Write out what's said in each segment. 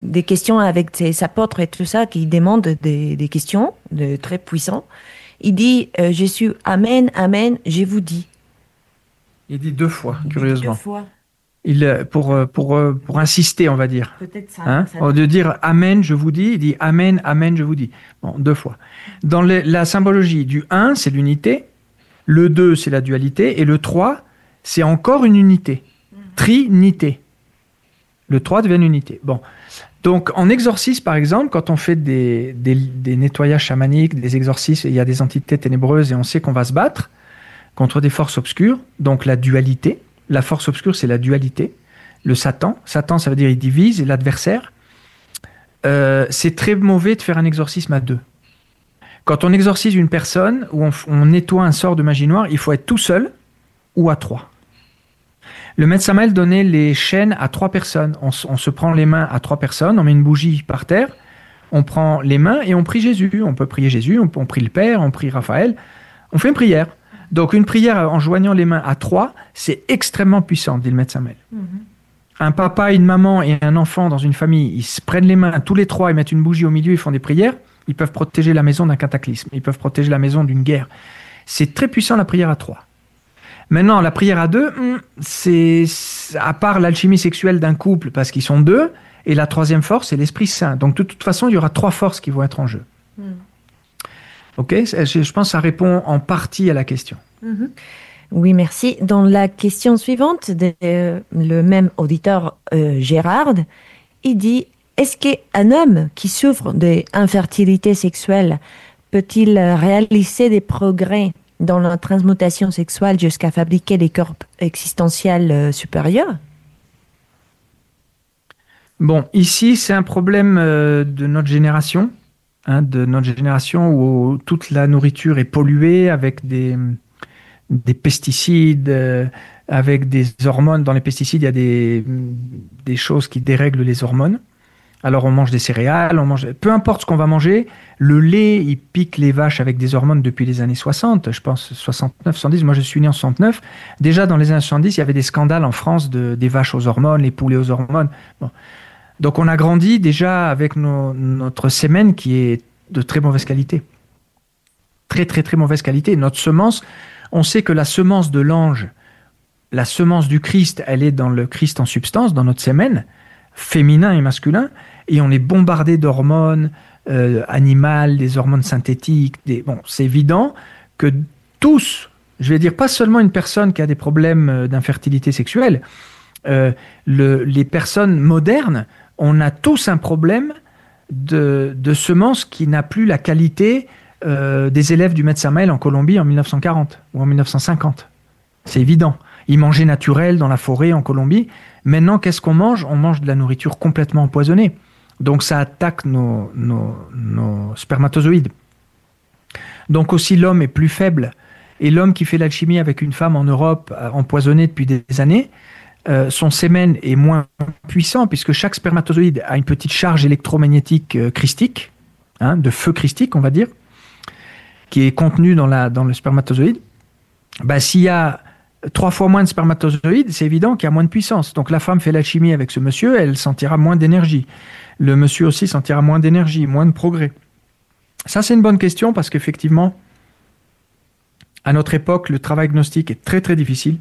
des questions avec ses apôtres et tout ça, qui demandent des questions très puissantes. Il dit, Jésus, Amen, Amen, je vous dis. Il dit 2 fois, Il dit 2 curieusement. fois. Pour insister, on va dire. Peut-être ça. Hein? Au lieu de dire Amen, je vous dis, il dit Amen, Amen, je vous dis. Bon, 2 fois. Dans la symbologie du 1, c'est l'unité. Le 2, c'est la dualité. Et le 3, c'est encore une unité. Trinité. Le 3 devient une unité. Bon. Donc, en exorcisme, par exemple, quand on fait des nettoyages chamaniques, des exorcismes, il y a des entités ténébreuses et on sait qu'on va se battre contre des forces obscures, donc la dualité. La force obscure, c'est la dualité. Le Satan. Satan, ça veut dire il divise, et l'adversaire. C'est très mauvais de faire un exorcisme à 2. Quand on exorcise une personne ou on nettoie un sort de magie noire, il faut être tout seul ou à 3. Le maître Samael donnait les chaînes à 3 personnes. On se prend les mains à 3 personnes, on met une bougie par terre, on prend les mains et on prie Jésus. On peut prier Jésus, on prie le Père, on prie Raphaël. On fait une prière. Donc une prière en joignant les mains à 3, c'est extrêmement puissant, dit le maître Samael. Un papa, une maman et un enfant dans une famille, ils se prennent les mains tous les 3, ils mettent une bougie au milieu, ils font des prières, ils peuvent protéger la maison d'un cataclysme, ils peuvent protéger la maison d'une guerre. C'est très puissant la prière à 3. Maintenant, la prière à 2, c'est à part l'alchimie sexuelle d'un couple, parce qu'ils sont 2, et la 3e force, c'est l'Esprit Saint. Donc de toute façon, il y aura 3 forces qui vont être en jeu. Ok, je pense que ça répond en partie à la question. Oui, merci. Dans la question suivante, le même auditeur Gérard, il dit, est-ce qu'un homme qui souffre d'infertilité sexuelle peut-il réaliser des progrès dans la transmutation sexuelle jusqu'à fabriquer des corps existentiels supérieurs? Bon, ici, c'est un problème de notre génération, où toute la nourriture est polluée avec des pesticides, avec des hormones. Dans les pesticides, il y a des choses qui dérèglent les hormones. Alors on mange des céréales, peu importe ce qu'on va manger, le lait, il pique les vaches avec des hormones depuis les années 60, je pense 69, 70, moi je suis né en 69. Déjà dans les années 70, il y avait des scandales en France des vaches aux hormones, les poulets aux hormones. Bon. Donc on a grandi déjà avec notre sémène qui est de très mauvaise qualité. Très très très mauvaise qualité. Notre semence, on sait que la semence de l'ange, la semence du Christ, elle est dans le Christ en substance, dans notre sémène, féminin et masculin, et on est bombardé d'hormones animales, des hormones synthétiques. Bon, c'est évident que tous, je vais dire pas seulement une personne qui a des problèmes d'infertilité sexuelle, les personnes modernes, on a tous un problème de semence qui n'a plus la qualité des élèves du maître Samael en Colombie en 1940 ou en 1950. C'est évident. Ils mangeaient naturel dans la forêt en Colombie. Maintenant, qu'est-ce qu'on mange? On mange de la nourriture complètement empoisonnée. Donc ça attaque nos spermatozoïdes. Donc aussi l'homme est plus faible. Et l'homme qui fait l'alchimie avec une femme en Europe, empoisonnée depuis des années, son sémen est moins puissant puisque chaque spermatozoïde a une petite charge électromagnétique christique, de feu christique on va dire, qui est contenue dans le spermatozoïde. S'il y a 3 fois moins de spermatozoïdes, c'est évident qu'il y a moins de puissance. Donc la femme fait l'alchimie avec ce monsieur, elle sentira moins d'énergie. Le monsieur aussi sentira moins d'énergie, moins de progrès. Ça, c'est une bonne question parce qu'effectivement, à notre époque, le travail gnostique est très très difficile,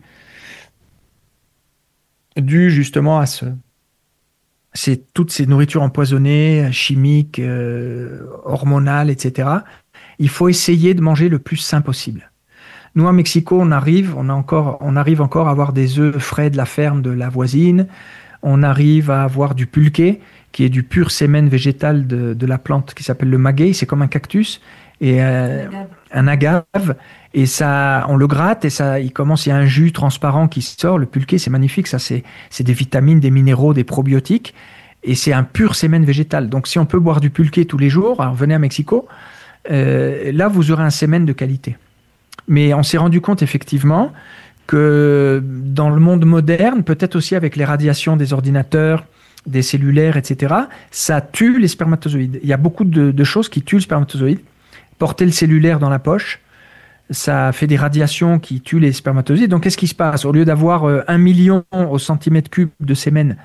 dû justement à toutes ces nourritures empoisonnées, chimiques, hormonales, etc. Il faut essayer de manger le plus sain possible. Nous, à Mexico, on arrive encore à avoir des œufs frais de la ferme de la voisine. On arrive à avoir du pulque, qui est du pur sémen végétal de la plante qui s'appelle le maguey. C'est comme un cactus et un agave. Et ça, on le gratte et il y a un jus transparent qui sort. Le pulque, c'est magnifique. Ça, c'est des vitamines, des minéraux, des probiotiques. Et c'est un pur sémen végétal. Donc, si on peut boire du pulque tous les jours, alors venez à Mexico, là, vous aurez un sémen de qualité. Mais on s'est rendu compte effectivement que dans le monde moderne, peut-être aussi avec les radiations des ordinateurs, des cellulaires, etc., ça tue les spermatozoïdes. Il y a beaucoup de choses qui tuent le spermatozoïde. Porter le cellulaire dans la poche, ça fait des radiations qui tuent les spermatozoïdes. Donc qu'est-ce qui se passe? Au lieu d'avoir 1 million au centimètre cube de sémen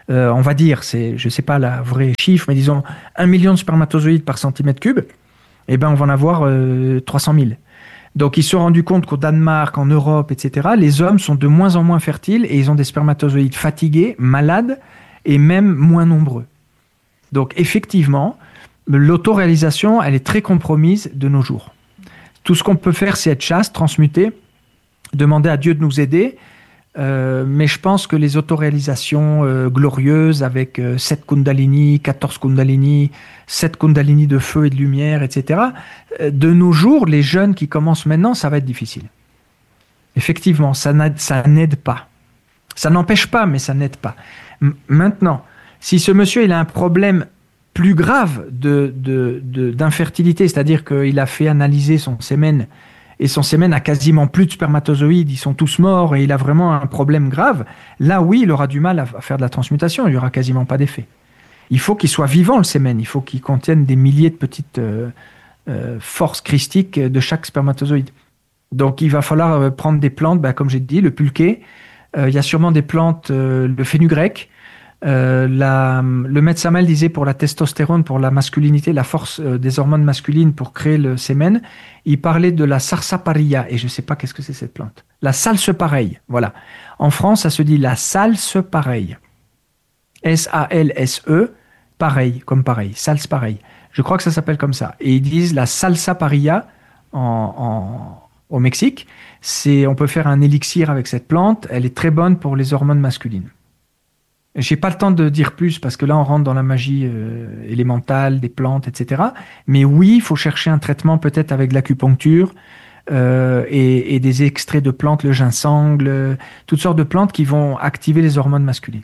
on va dire, je ne sais pas la vraie chiffre, mais disons 1 million de spermatozoïdes par centimètre cube, eh ben, on va en avoir 300 000. Donc, ils se sont rendus compte qu'au Danemark, en Europe, etc., les hommes sont de moins en moins fertiles et ils ont des spermatozoïdes fatigués, malades et même moins nombreux. Donc, effectivement, l'autoréalisation, elle est très compromise de nos jours. Tout ce qu'on peut faire, c'est être chaste, transmuter, demander à Dieu de nous aider. Mais je pense que les autoréalisations glorieuses avec 7 kundalini, 14 kundalini, 7 kundalini de feu et de lumière, etc., de nos jours, les jeunes qui commencent maintenant, ça va être difficile. Effectivement, ça n'aide pas. Ça n'empêche pas, mais ça n'aide pas. Maintenant, si ce monsieur il a un problème plus grave d'infertilité, c'est-à-dire qu'il a fait analyser son sémen et son sémen a quasiment plus de spermatozoïdes, ils sont tous morts et il a vraiment un problème grave, là oui, il aura du mal à faire de la transmutation, il n'y aura quasiment pas d'effet. Il faut qu'il soit vivant le sémen, il faut qu'il contienne des milliers de petites forces christiques de chaque spermatozoïde. Donc il va falloir prendre des plantes, comme j'ai dit, le pulqué, il y a sûrement des plantes, le fenugrec. Le maître Samuel disait pour la testostérone, pour la masculinité, la force des hormones masculines pour créer le sémen, il parlait de la sarsaparilla, et je ne sais pas qu'est-ce que c'est cette plante. La salse-pareille, voilà. En France, ça se dit la salse-pareille. S-A-L-S-E, pareil, comme pareil, salse-pareille. Je crois que ça s'appelle comme ça. Et ils disent la salsa-parilla au Mexique. On peut faire un élixir avec cette plante, elle est très bonne pour les hormones masculines. Je n'ai pas le temps de dire plus parce que là, on rentre dans la magie élémentale des plantes, etc. Mais oui, il faut chercher un traitement peut-être avec de l'acupuncture et des extraits de plantes, le ginseng, toutes sortes de plantes qui vont activer les hormones masculines.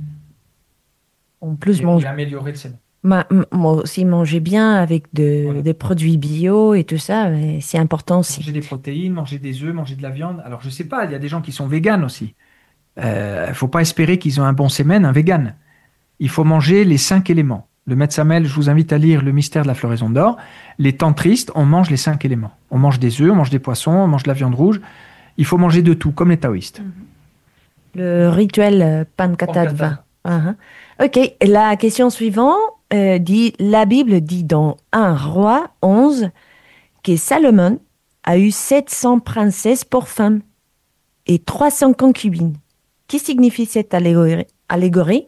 En plus, et améliorer le sémen. Moi aussi, manger bien avec des produits bio et tout ça, c'est important aussi. Manger des protéines, manger des œufs, manger de la viande. Alors, je ne sais pas, il y a des gens qui sont véganes aussi. Il ne faut pas espérer qu'ils ont un bon sémen, un vegan. Il faut manger les 5 éléments. Le maître Samuel, je vous invite à lire Le mystère de la floraison d'or. Les tantristes, on mange les 5 éléments. On mange des œufs, on mange des poissons, on mange de la viande rouge. Il faut manger de tout, comme les taoïstes. Le rituel Pankatadva. Ok, la question suivante dit, la Bible dit dans 1 Roi 11 que Salomon a eu 700 princesses pour femmes et 300 concubines. Qui signifie cette allégorie?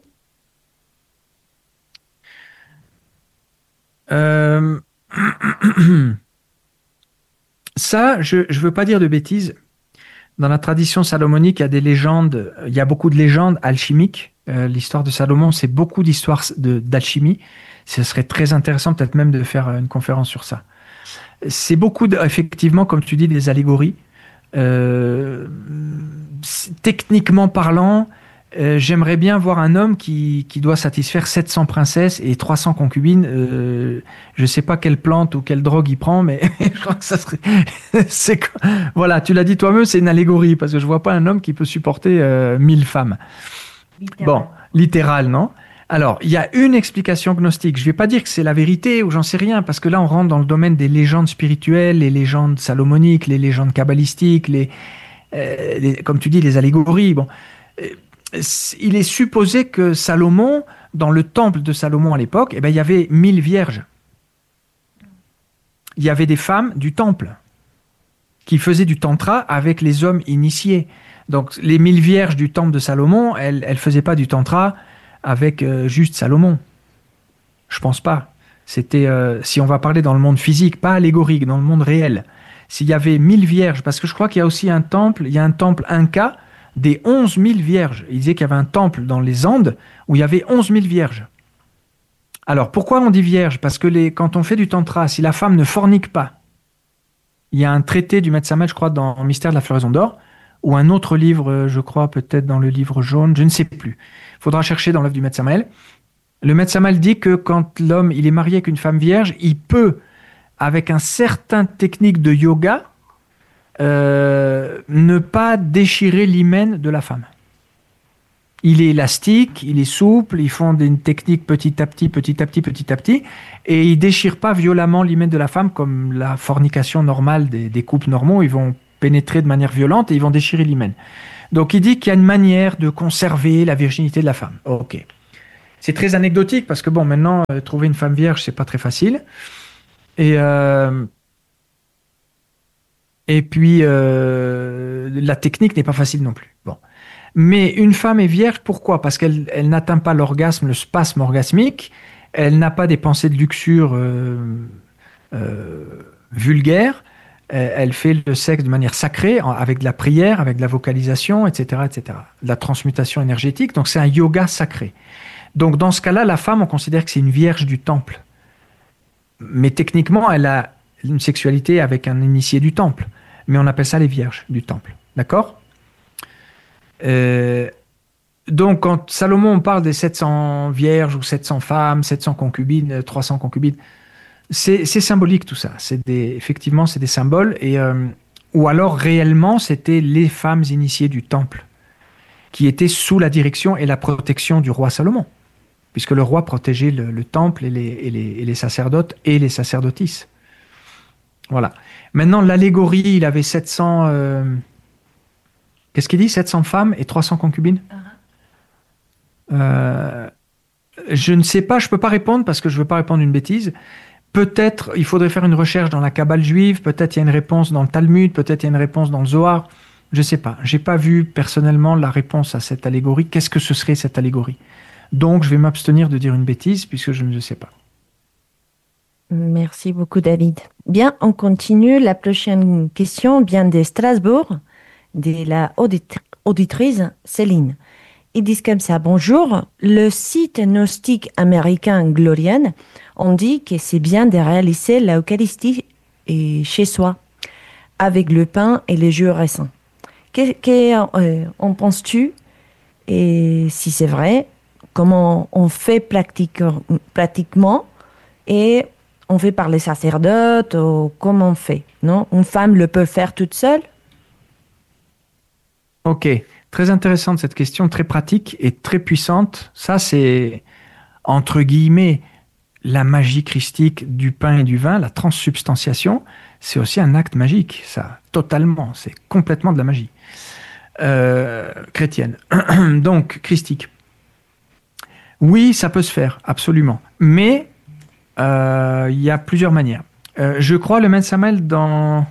Ça, je ne veux pas dire de bêtises. Dans la tradition salomonique, il y a des légendes, il y a beaucoup de légendes alchimiques. L'histoire de Salomon, c'est beaucoup d'histoires d'alchimie. Ce serait très intéressant peut-être même de faire une conférence sur ça. C'est beaucoup, effectivement, comme tu dis, des allégories. Techniquement parlant, j'aimerais bien voir un homme qui doit satisfaire 700 princesses et 300 concubines. Je ne sais pas quelle plante ou quelle drogue il prend, mais je crois que ça serait... Voilà, tu l'as dit toi-même, c'est une allégorie, parce que je ne vois pas un homme qui peut supporter 1000 femmes. Littéral. Bon, littéral, non? Alors, il y a une explication gnostique. Je ne vais pas dire que c'est la vérité ou j'en sais rien, parce que là, on rentre dans le domaine des légendes spirituelles, les légendes salomoniques, les légendes kabbalistiques, comme tu dis, les allégories. Bon, il est supposé que Salomon, dans le temple de Salomon à l'époque, il y avait 1000 vierges. Il y avait des femmes du temple qui faisaient du tantra avec les hommes initiés. Donc, les 1000 vierges du temple de Salomon, elles ne faisaient pas du tantra avec juste Salomon. Je pense pas. C'était, si on va parler dans le monde physique, pas allégorique, dans le monde réel. S'il y avait 1000 vierges, parce que je crois qu'il y a aussi un temple Inca des 11 000 vierges. Il disait qu'il y avait un temple dans les Andes où il y avait 11 000 vierges. Alors, pourquoi on dit vierge? Parce que quand on fait du tantra, si la femme ne fornique pas, il y a un traité du maître Samuel, je crois, dans Mystère de la floraison d'or, ou un autre livre, je crois, peut-être dans le livre jaune, je ne sais plus. Il faudra chercher dans l'œuvre du maître Samuel. Le maître Samuel dit que quand l'homme il est marié avec une femme vierge, il peut, avec un certain technique de yoga, ne pas déchirer l'hymen de la femme. Il est élastique, il est souple, ils font une technique petit à petit, et il ne déchire pas violemment l'hymen de la femme comme la fornication normale des couples normaux. Ils vont pénétrer de manière violente et ils vont déchirer l'hymen. Donc il dit qu'il y a une manière de conserver la virginité de la femme. Ok. c'est très anecdotique parce que bon, maintenant, trouver une femme vierge, c'est pas très facile. Et, et puis, la technique n'est pas facile non plus. Bon. Mais une femme est vierge, pourquoi? Parce qu'elle n'atteint pas l'orgasme, le spasme orgasmique, elle n'a pas des pensées de luxure vulgaires, elle fait le sexe de manière sacrée, avec de la prière, avec de la vocalisation, etc., etc., de la transmutation énergétique. Donc c'est un yoga sacré. Donc dans ce cas-là, la femme, on considère que c'est une vierge du temple. Mais techniquement, elle a une sexualité avec un initié du temple. Mais on appelle ça les vierges du temple. D'accord? Donc, quand Salomon parle des 700 vierges ou 700 femmes, 700 concubines, 300 concubines, c'est symbolique tout ça. Effectivement, c'est des symboles. Ou alors, réellement, c'était les femmes initiées du temple qui étaient sous la direction et la protection du roi Salomon, puisque le roi protégeait le temple et les sacerdotes et les sacerdotisses. Voilà. Maintenant, l'allégorie, il avait 700... qu'est-ce qu'il dit? 700 femmes et 300 concubines? Je ne sais pas, je ne peux pas répondre parce que je ne veux pas répondre une bêtise. Peut-être il faudrait faire une recherche dans la Kabbale juive, peut-être il y a une réponse dans le Talmud, peut-être il y a une réponse dans le Zohar. Je ne sais pas. Je n'ai pas vu personnellement la réponse à cette allégorie. Qu'est-ce que ce serait cette allégorie? Donc je vais m'abstenir de dire une bêtise puisque je ne sais pas. Merci beaucoup, David. Bien, on continue. La prochaine question vient de Strasbourg, de la auditrice Céline. Ils disent comme ça: bonjour, le site gnostique américain Glorian, on dit que c'est bien de réaliser l'Eucharistie chez soi, avec le pain et les jeux récents. Qu'en penses-tu? Et si c'est vrai, comment on fait pratiquement? Et on fait par les sacerdotes ou comment on fait? Non? Une femme le peut faire toute seule? Ok, très intéressante cette question, très pratique et très puissante. Ça, c'est, entre guillemets, la magie christique du pain et du vin, la transsubstantiation. C'est aussi un acte magique, ça, totalement. C'est complètement de la magie chrétienne. Donc, christique. Oui, ça peut se faire, absolument. Mais il y a plusieurs manières. Je crois le Maître Samuel dans...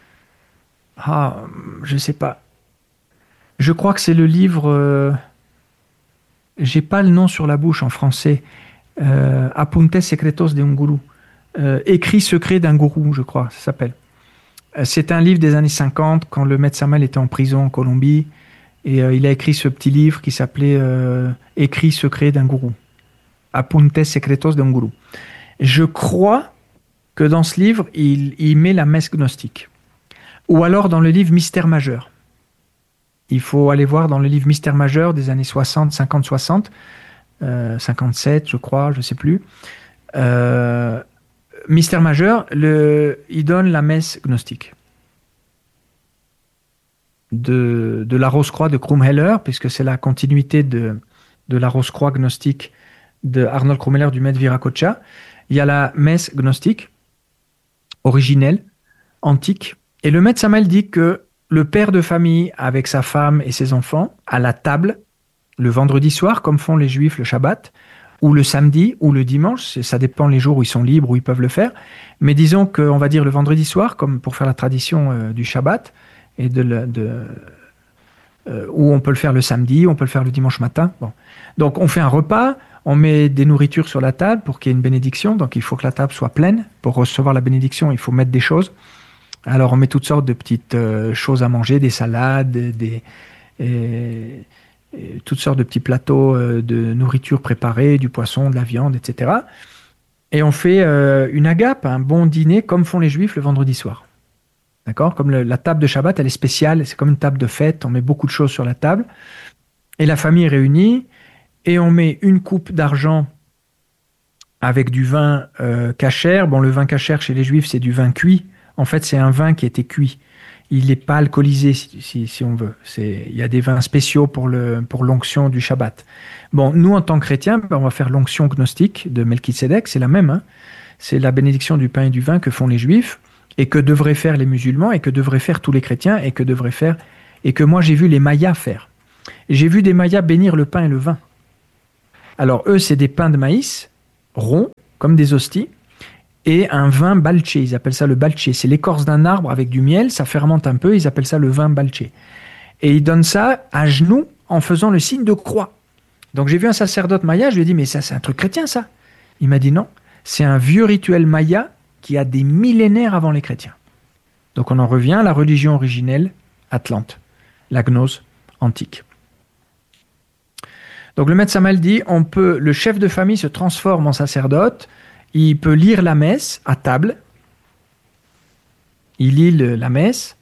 je sais pas. Je crois que c'est le livre... j'ai pas le nom sur la bouche en français. Apuntes secretos de un guru. Écrit secret d'un gourou, je crois, ça s'appelle. C'est un livre des années 50, quand le Maître Samuel était en prison en Colombie. Et il a écrit ce petit livre qui s'appelait Écrit secret d'un gourou. Apuntes secretos de un guru. Je crois que dans ce livre, il met la messe gnostique. Ou alors dans le livre Mystère majeur. Il faut aller voir dans le livre Mystère majeur des années 60, 50, 60, 57, je crois, je ne sais plus. Mystère majeur, il donne la messe gnostique. De la Rose-Croix de Krumheller, puisque c'est la continuité de la Rose-Croix gnostique de Arnold Krumheller du Maître Viracocha. Il y a la messe gnostique, originelle, antique. Et le Maître Samuel dit que le père de famille, avec sa femme et ses enfants, à la table, le vendredi soir, comme font les Juifs le Shabbat, ou le samedi, ou le dimanche, ça dépend les jours où ils sont libres, où ils peuvent le faire. Mais disons qu'on va dire le vendredi soir, comme pour faire la tradition du Shabbat, et où on peut le faire le samedi, on peut le faire le dimanche matin. Bon. Donc on fait un repas, on met des nourritures sur la table pour qu'il y ait une bénédiction. Donc il faut que la table soit pleine. Pour recevoir la bénédiction, il faut mettre des choses. Alors on met toutes sortes de petites choses à manger, des salades, toutes sortes de petits plateaux de nourriture préparée, du poisson, de la viande, etc. Et on fait une agape, un bon dîner, comme font les Juifs le vendredi soir. D'accord? Comme la table de Shabbat, elle est spéciale, c'est comme une table de fête, on met beaucoup de choses sur la table. Et la famille est réunie, et on met une coupe d'argent avec du vin kasher. Bon, le vin kasher chez les Juifs, c'est du vin cuit. En fait, c'est un vin qui a été cuit. Il n'est pas alcoolisé, si on veut. Il y a des vins spéciaux pour l'onction du Shabbat. Bon, nous, en tant que chrétiens, on va faire l'onction gnostique de Melchizedek, c'est la même. Hein. C'est la bénédiction du pain et du vin que font les Juifs, et que devraient faire les musulmans, et que devraient faire tous les chrétiens, et que moi, j'ai vu les Mayas faire. J'ai vu des Mayas bénir le pain et le vin. Alors eux, c'est des pains de maïs ronds, comme des hosties, et un vin balché. Ils appellent ça le balché. C'est l'écorce d'un arbre avec du miel, ça fermente un peu, ils appellent ça le vin balché. Et ils donnent ça à genoux en faisant le signe de croix. Donc j'ai vu un sacerdote maya, je lui ai dit, mais ça c'est un truc chrétien ça. Il m'a dit non, c'est un vieux rituel maya qui a des millénaires avant les chrétiens. Donc on en revient à la religion originelle atlante, la gnose antique. Donc le maître Samael dit, le chef de famille se transforme en sacerdote, il peut lire la messe à table, il lit la messe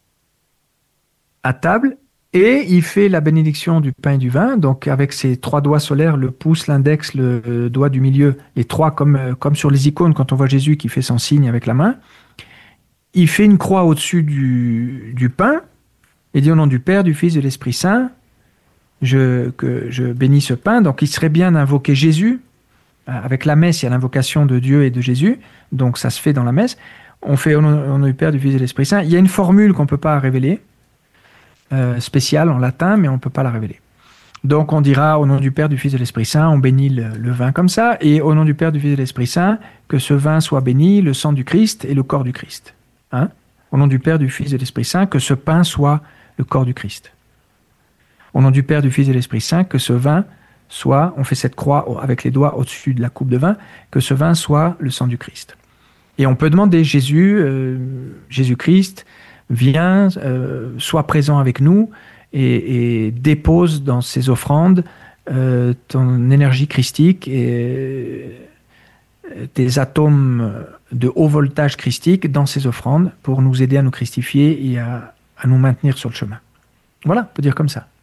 à table, et il fait la bénédiction du pain et du vin, donc avec ses 3 doigts solaires, le pouce, l'index, le doigt du milieu, les 3 comme sur les icônes quand on voit Jésus qui fait son signe avec la main. Il fait une croix au-dessus du pain et dit au nom du Père, du Fils et de l'Esprit Saint, que je bénis ce pain. Donc il serait bien d'invoquer Jésus. Avec la messe, il y a l'invocation de Dieu et de Jésus, donc ça se fait dans la messe. On fait au nom du Père, du Fils et de l'Esprit Saint. Il y a une formule qu'on ne peut pas révéler, spéciale en latin, mais on ne peut pas la révéler. Donc on dira au nom du Père, du Fils et de l'Esprit Saint, on bénit le vin comme ça, et au nom du Père, du Fils et de l'Esprit Saint, que ce vin soit béni, le sang du Christ et le corps du Christ. Au nom du Père, du Fils et de l'Esprit Saint, que ce pain soit le corps du Christ. Au nom du Père, du Fils et de l'Esprit Saint, que ce vin soit, on fait cette croix avec les doigts au-dessus de la coupe de vin, que ce vin soit le sang du Christ. Et on peut demander, Jésus-Christ, viens, sois présent avec nous et dépose dans ces offrandes ton énergie christique et tes atomes de haut voltage christique dans ces offrandes pour nous aider à nous christifier et à nous maintenir sur le chemin. Voilà, on peut dire comme ça, non ?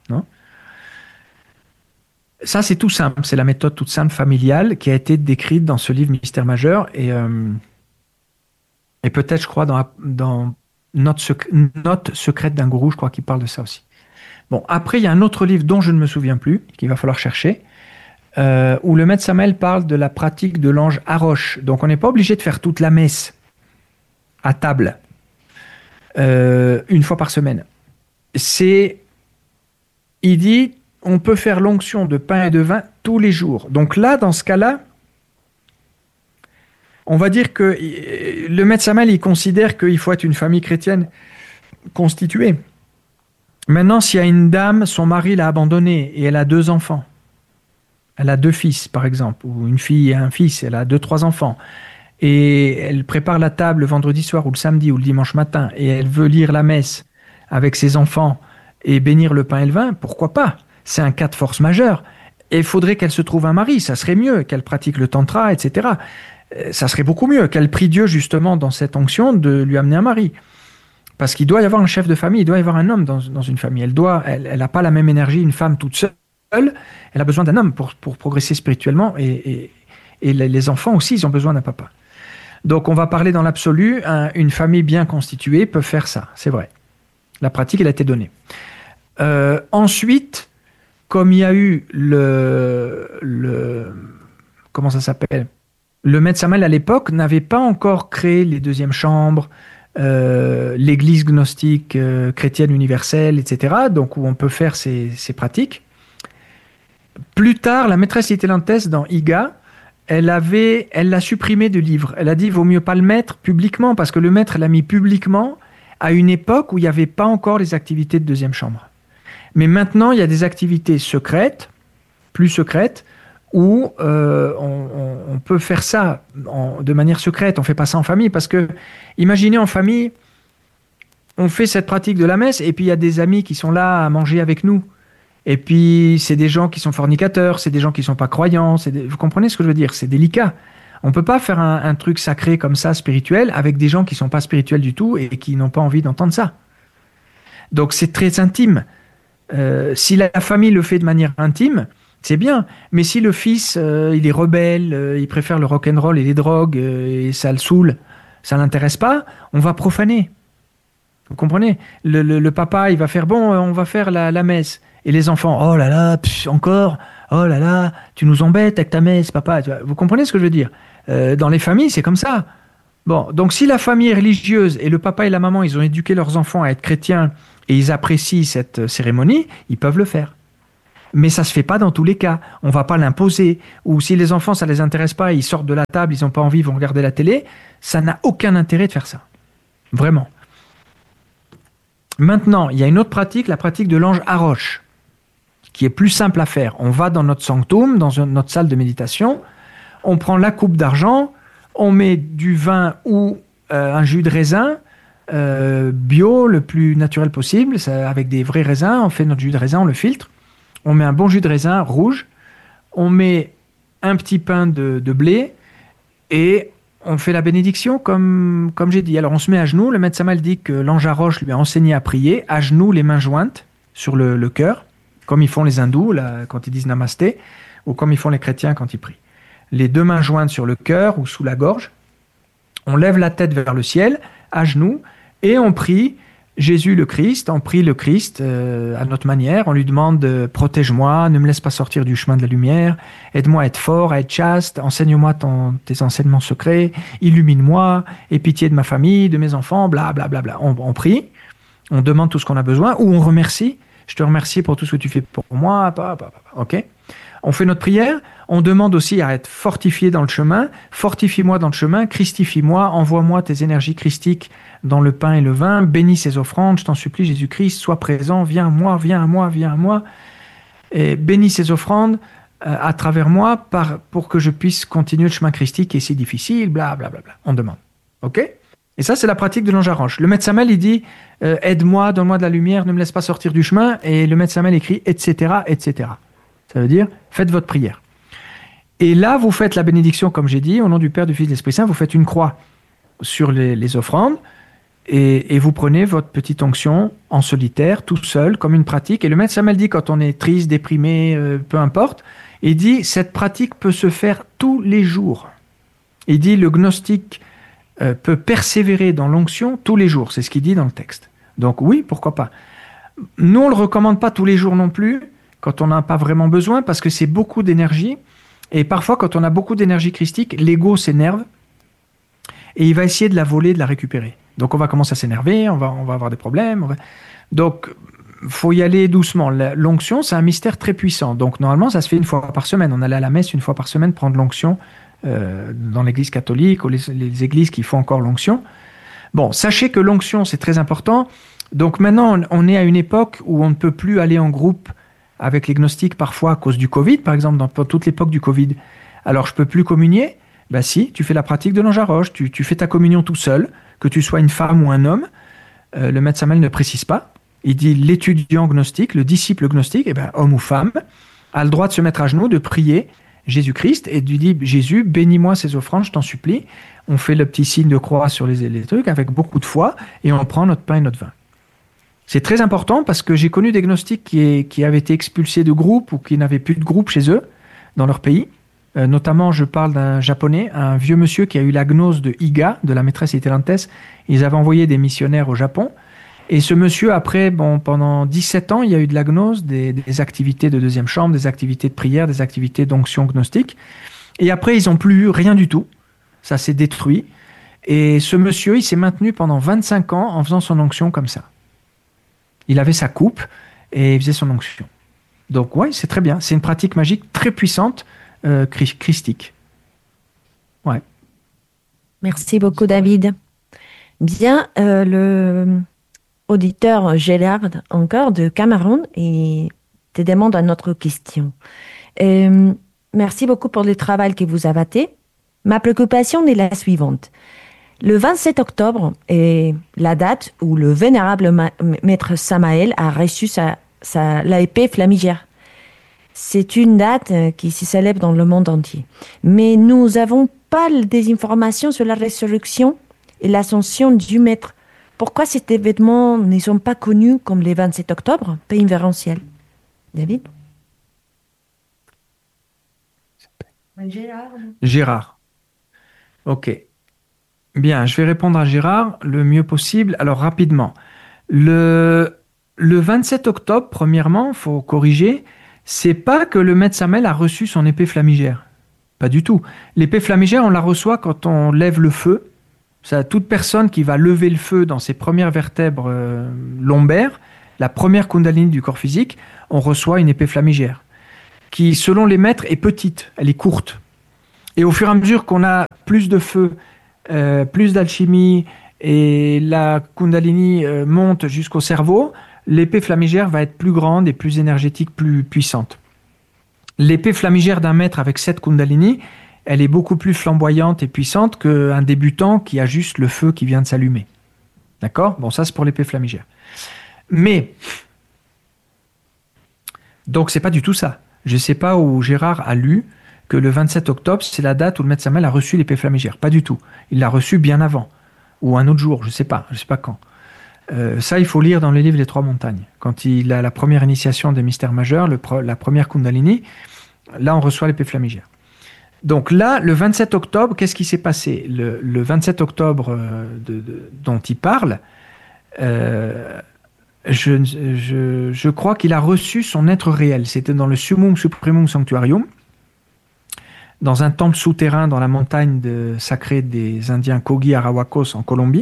Ça, c'est tout simple. C'est la méthode toute simple familiale qui a été décrite dans ce livre Mystère majeur et peut-être, je crois, dans Note secrète d'un gourou, je crois qu'il parle de ça aussi. Bon, après, il y a un autre livre dont je ne me souviens plus, qu'il va falloir chercher, où le maître Samael parle de la pratique de l'ange Harosh. Donc, on n'est pas obligé de faire toute la messe à table, une fois par semaine. Il dit, on peut faire l'onction de pain et de vin tous les jours. Donc là, dans ce cas-là, on va dire que le maître Samael, il considère qu'il faut être une famille chrétienne constituée. Maintenant, s'il y a une dame, son mari l'a abandonnée et elle a 2 enfants, elle a 2 fils par exemple, ou une fille et un fils, elle a 2-3 enfants, et elle prépare la table le vendredi soir ou le samedi ou le dimanche matin, et elle veut lire la messe avec ses enfants et bénir le pain et le vin, pourquoi pas ? C'est un cas de force majeure. Et il faudrait qu'elle se trouve un mari, ça serait mieux, qu'elle pratique le tantra, etc. Ça serait beaucoup mieux qu'elle prie Dieu justement dans cette onction de lui amener un mari. Parce qu'il doit y avoir un chef de famille, il doit y avoir un homme dans une famille. Elle n'a pas la même énergie, une femme toute seule, elle a besoin d'un homme pour progresser spirituellement et les enfants aussi, ils ont besoin d'un papa. Donc on va parler dans l'absolu, une famille bien constituée peut faire ça, c'est vrai. La pratique, elle a été donnée. Ensuite, comme il y a eu comment ça s'appelle ? Le maître Samael à l'époque n'avait pas encore créé les 2e chambres, l'église gnostique chrétienne universelle, etc. Donc où on peut faire ces pratiques. Plus tard, la maîtresse Itelantès dans Iga, elle l'a supprimé du livre. Elle a dit, il vaut mieux pas le mettre publiquement, parce que le maître l'a mis publiquement à une époque où il n'y avait pas encore les activités de 2e chambre. Mais maintenant, il y a des activités secrètes, plus secrètes, où on peut faire ça de manière secrète. On ne fait pas ça en famille, parce que, imaginez en famille, on fait cette pratique de la messe, et puis il y a des amis qui sont là à manger avec nous. Et puis, c'est des gens qui sont fornicateurs, c'est des gens qui ne sont pas croyants. Vous comprenez ce que je veux dire ? C'est délicat. On ne peut pas faire un truc sacré comme ça, spirituel, avec des gens qui ne sont pas spirituels du tout et qui n'ont pas envie d'entendre ça. Donc, c'est très intime. Si la famille le fait de manière intime, c'est bien. Mais si le fils, il est rebelle, il préfère le rock'n'roll et les drogues, et ça le saoule, ça ne l'intéresse pas, on va profaner. Vous comprenez ? Le papa, il va faire, bon, on va faire la messe. Et les enfants, oh là là, encore, oh là là, tu nous embêtes avec ta messe, papa. Vous comprenez ce que je veux dire ? Dans les familles, c'est comme ça. Bon, donc si la famille est religieuse et le papa et la maman, ils ont éduqué leurs enfants à être chrétiens et ils apprécient cette cérémonie, ils peuvent le faire. Mais ça ne se fait pas dans tous les cas. On ne va pas l'imposer. Ou si les enfants, ça ne les intéresse pas, ils sortent de la table, ils n'ont pas envie, ils vont regarder la télé, ça n'a aucun intérêt de faire ça. Vraiment. Maintenant, il y a une autre pratique, la pratique de l'ange Harosh, qui est plus simple à faire. On va dans notre sanctum, dans notre salle de méditation, on prend la coupe d'argent, on met du vin ou un jus de raisin bio, le plus naturel possible, avec des vrais raisins. On fait notre jus de raisin, on le filtre. On met un bon jus de raisin rouge. On met un petit pain de blé et on fait la bénédiction comme j'ai dit. Alors on se met à genoux. Le maître Samal dit que l'ange Harosh lui a enseigné à prier, à genoux, les mains jointes sur le cœur, comme ils font les hindous là, quand ils disent namasté, ou comme ils font les chrétiens quand ils prient. Les deux mains jointes sur le cœur ou sous la gorge. On lève la tête vers le ciel, à genoux, et on prie Jésus le Christ. On prie le Christ à notre manière. On lui demande protège-moi, ne me laisse pas sortir du chemin de la lumière, aide-moi à être fort, à être chaste, enseigne-moi tes enseignements secrets, illumine-moi, aie pitié de ma famille, de mes enfants, bla bla bla bla. On prie, on demande tout ce qu'on a besoin, ou on remercie. Je te remercie pour tout ce que tu fais pour moi. Ok. On fait notre prière, on demande aussi à être fortifié dans le chemin. Fortifie-moi dans le chemin, christifie-moi, envoie-moi tes énergies christiques dans le pain et le vin, bénis ces offrandes, je t'en supplie Jésus-Christ, sois présent, viens à moi, viens à moi, viens à moi. Et bénis ces offrandes à travers moi pour que je puisse continuer le chemin christique qui est si difficile, bla bla bla bla. On demande. Ok ? Et ça, c'est la pratique de l'ange Harosh. Le maître Samuel, il dit aide-moi, donne-moi de la lumière, ne me laisse pas sortir du chemin. Et le maître Samuel écrit etc., etc. Ça veut dire, faites votre prière. Et là, vous faites la bénédiction, comme j'ai dit, au nom du Père, du Fils et de l'Esprit Saint, vous faites une croix sur les offrandes et vous prenez votre petite onction en solitaire, tout seul, comme une pratique. Et le maître Samuel dit, quand on est triste, déprimé, peu importe, il dit, cette pratique peut se faire tous les jours. Il dit, le gnostique peut persévérer dans l'onction tous les jours. C'est ce qu'il dit dans le texte. Donc oui, pourquoi pas. Nous, on ne le recommande pas tous les jours non plus, quand on n'a pas vraiment besoin, parce que c'est beaucoup d'énergie. Et parfois, quand on a beaucoup d'énergie christique, l'ego s'énerve et il va essayer de la voler, de la récupérer. Donc, on va commencer à s'énerver, on va avoir des problèmes. Donc, il faut y aller doucement. L'onction, c'est un mystère très puissant. Donc, normalement, ça se fait une fois par semaine. On allait à la messe une fois par semaine prendre l'onction dans l'église catholique ou les églises qui font encore l'onction. Bon, sachez que l'onction, c'est très important. Donc, maintenant, on est à une époque où on ne peut plus aller en groupe avec les gnostiques parfois à cause du Covid, par exemple, dans toute l'époque du Covid. Alors, je ne peux plus communier. Ben si, tu fais la pratique de l'ange Harosh, tu fais ta communion tout seul, que tu sois une femme ou un homme. Le maître Samuel ne précise pas. Il dit l'étudiant gnostique, le disciple gnostique, homme ou femme, a le droit de se mettre à genoux, de prier Jésus-Christ et de lui dire Jésus, bénis-moi ces offrandes, je t'en supplie. On fait le petit signe de croix sur les trucs avec beaucoup de foi et on prend notre pain et notre vin. C'est très important parce que j'ai connu des gnostiques qui avaient été expulsés de groupe ou qui n'avaient plus de groupe chez eux, dans leur pays. Notamment, je parle d'un japonais, un vieux monsieur qui a eu la gnose de Iga, de la maîtresse Itelantès. Ils avaient envoyé des missionnaires au Japon. Et ce monsieur, après, pendant 17 ans, il y a eu de la gnose, des activités de deuxième chambre, des activités de prière, des activités d'onction gnostique. Et après, ils n'ont plus eu rien du tout. Ça s'est détruit. Et ce monsieur, il s'est maintenu pendant 25 ans en faisant son onction comme ça. Il avait sa coupe et il faisait son onction. Donc ouais, c'est très bien. C'est une pratique magique très puissante, christique. Ouais. Merci beaucoup, David. Bien, le auditeur Gérard, encore de Cameroun, et te demande une autre question. Merci beaucoup pour le travail que vous avez fait. Ma préoccupation est la suivante. Le 27 octobre est la date où le vénérable maître Samael a reçu la épée flamigère. C'est une date qui se célèbre dans le monde entier. Mais nous n'avons pas des informations sur la résurrection et l'ascension du maître. Pourquoi cet événement ne sont pas connus comme le 27 octobre, pays invérantiel? David? Gérard. Ok. Bien, je vais répondre à Gérard le mieux possible. Alors, rapidement. Le 27 octobre, premièrement, il faut corriger, c'est pas que le maître Samuel a reçu son épée flamigère. Pas du tout. L'épée flamigère, on la reçoit quand on lève le feu. Ça, toute personne qui va lever le feu dans ses premières vertèbres lombaires, la première Kundalini du corps physique, on reçoit une épée flamigère qui, selon les maîtres, est petite, elle est courte. Et au fur et à mesure qu'on a plus de feu, plus d'alchimie, et la Kundalini monte jusqu'au cerveau, l'épée flamigère va être plus grande et plus énergétique, plus puissante. L'épée flamigère d'un maître avec 7 Kundalini, elle est beaucoup plus flamboyante et puissante qu'un débutant qui a juste le feu qui vient de s'allumer. D'accord ? Bon, ça c'est pour l'épée flamigère. Mais, donc c'est pas du tout ça. Je ne sais pas où Gérard a lu que le 27 octobre, c'est la date où le maître Samael a reçu l'épée flamigère. Pas du tout. Il l'a reçu bien avant. Ou un autre jour, je ne sais pas quand. Ça, il faut lire dans le livre Les Trois Montagnes. Quand il a la première initiation des mystères majeurs, la première Kundalini, là, on reçoit l'épée flamigère. Donc là, le 27 octobre, qu'est-ce qui s'est passé ? Le 27 octobre dont il parle, je crois qu'il a reçu son être réel. C'était dans le Summum Supremum Sanctuarium, dans un temple souterrain dans la montagne sacrée des Indiens Kogi Arawakos en Colombie.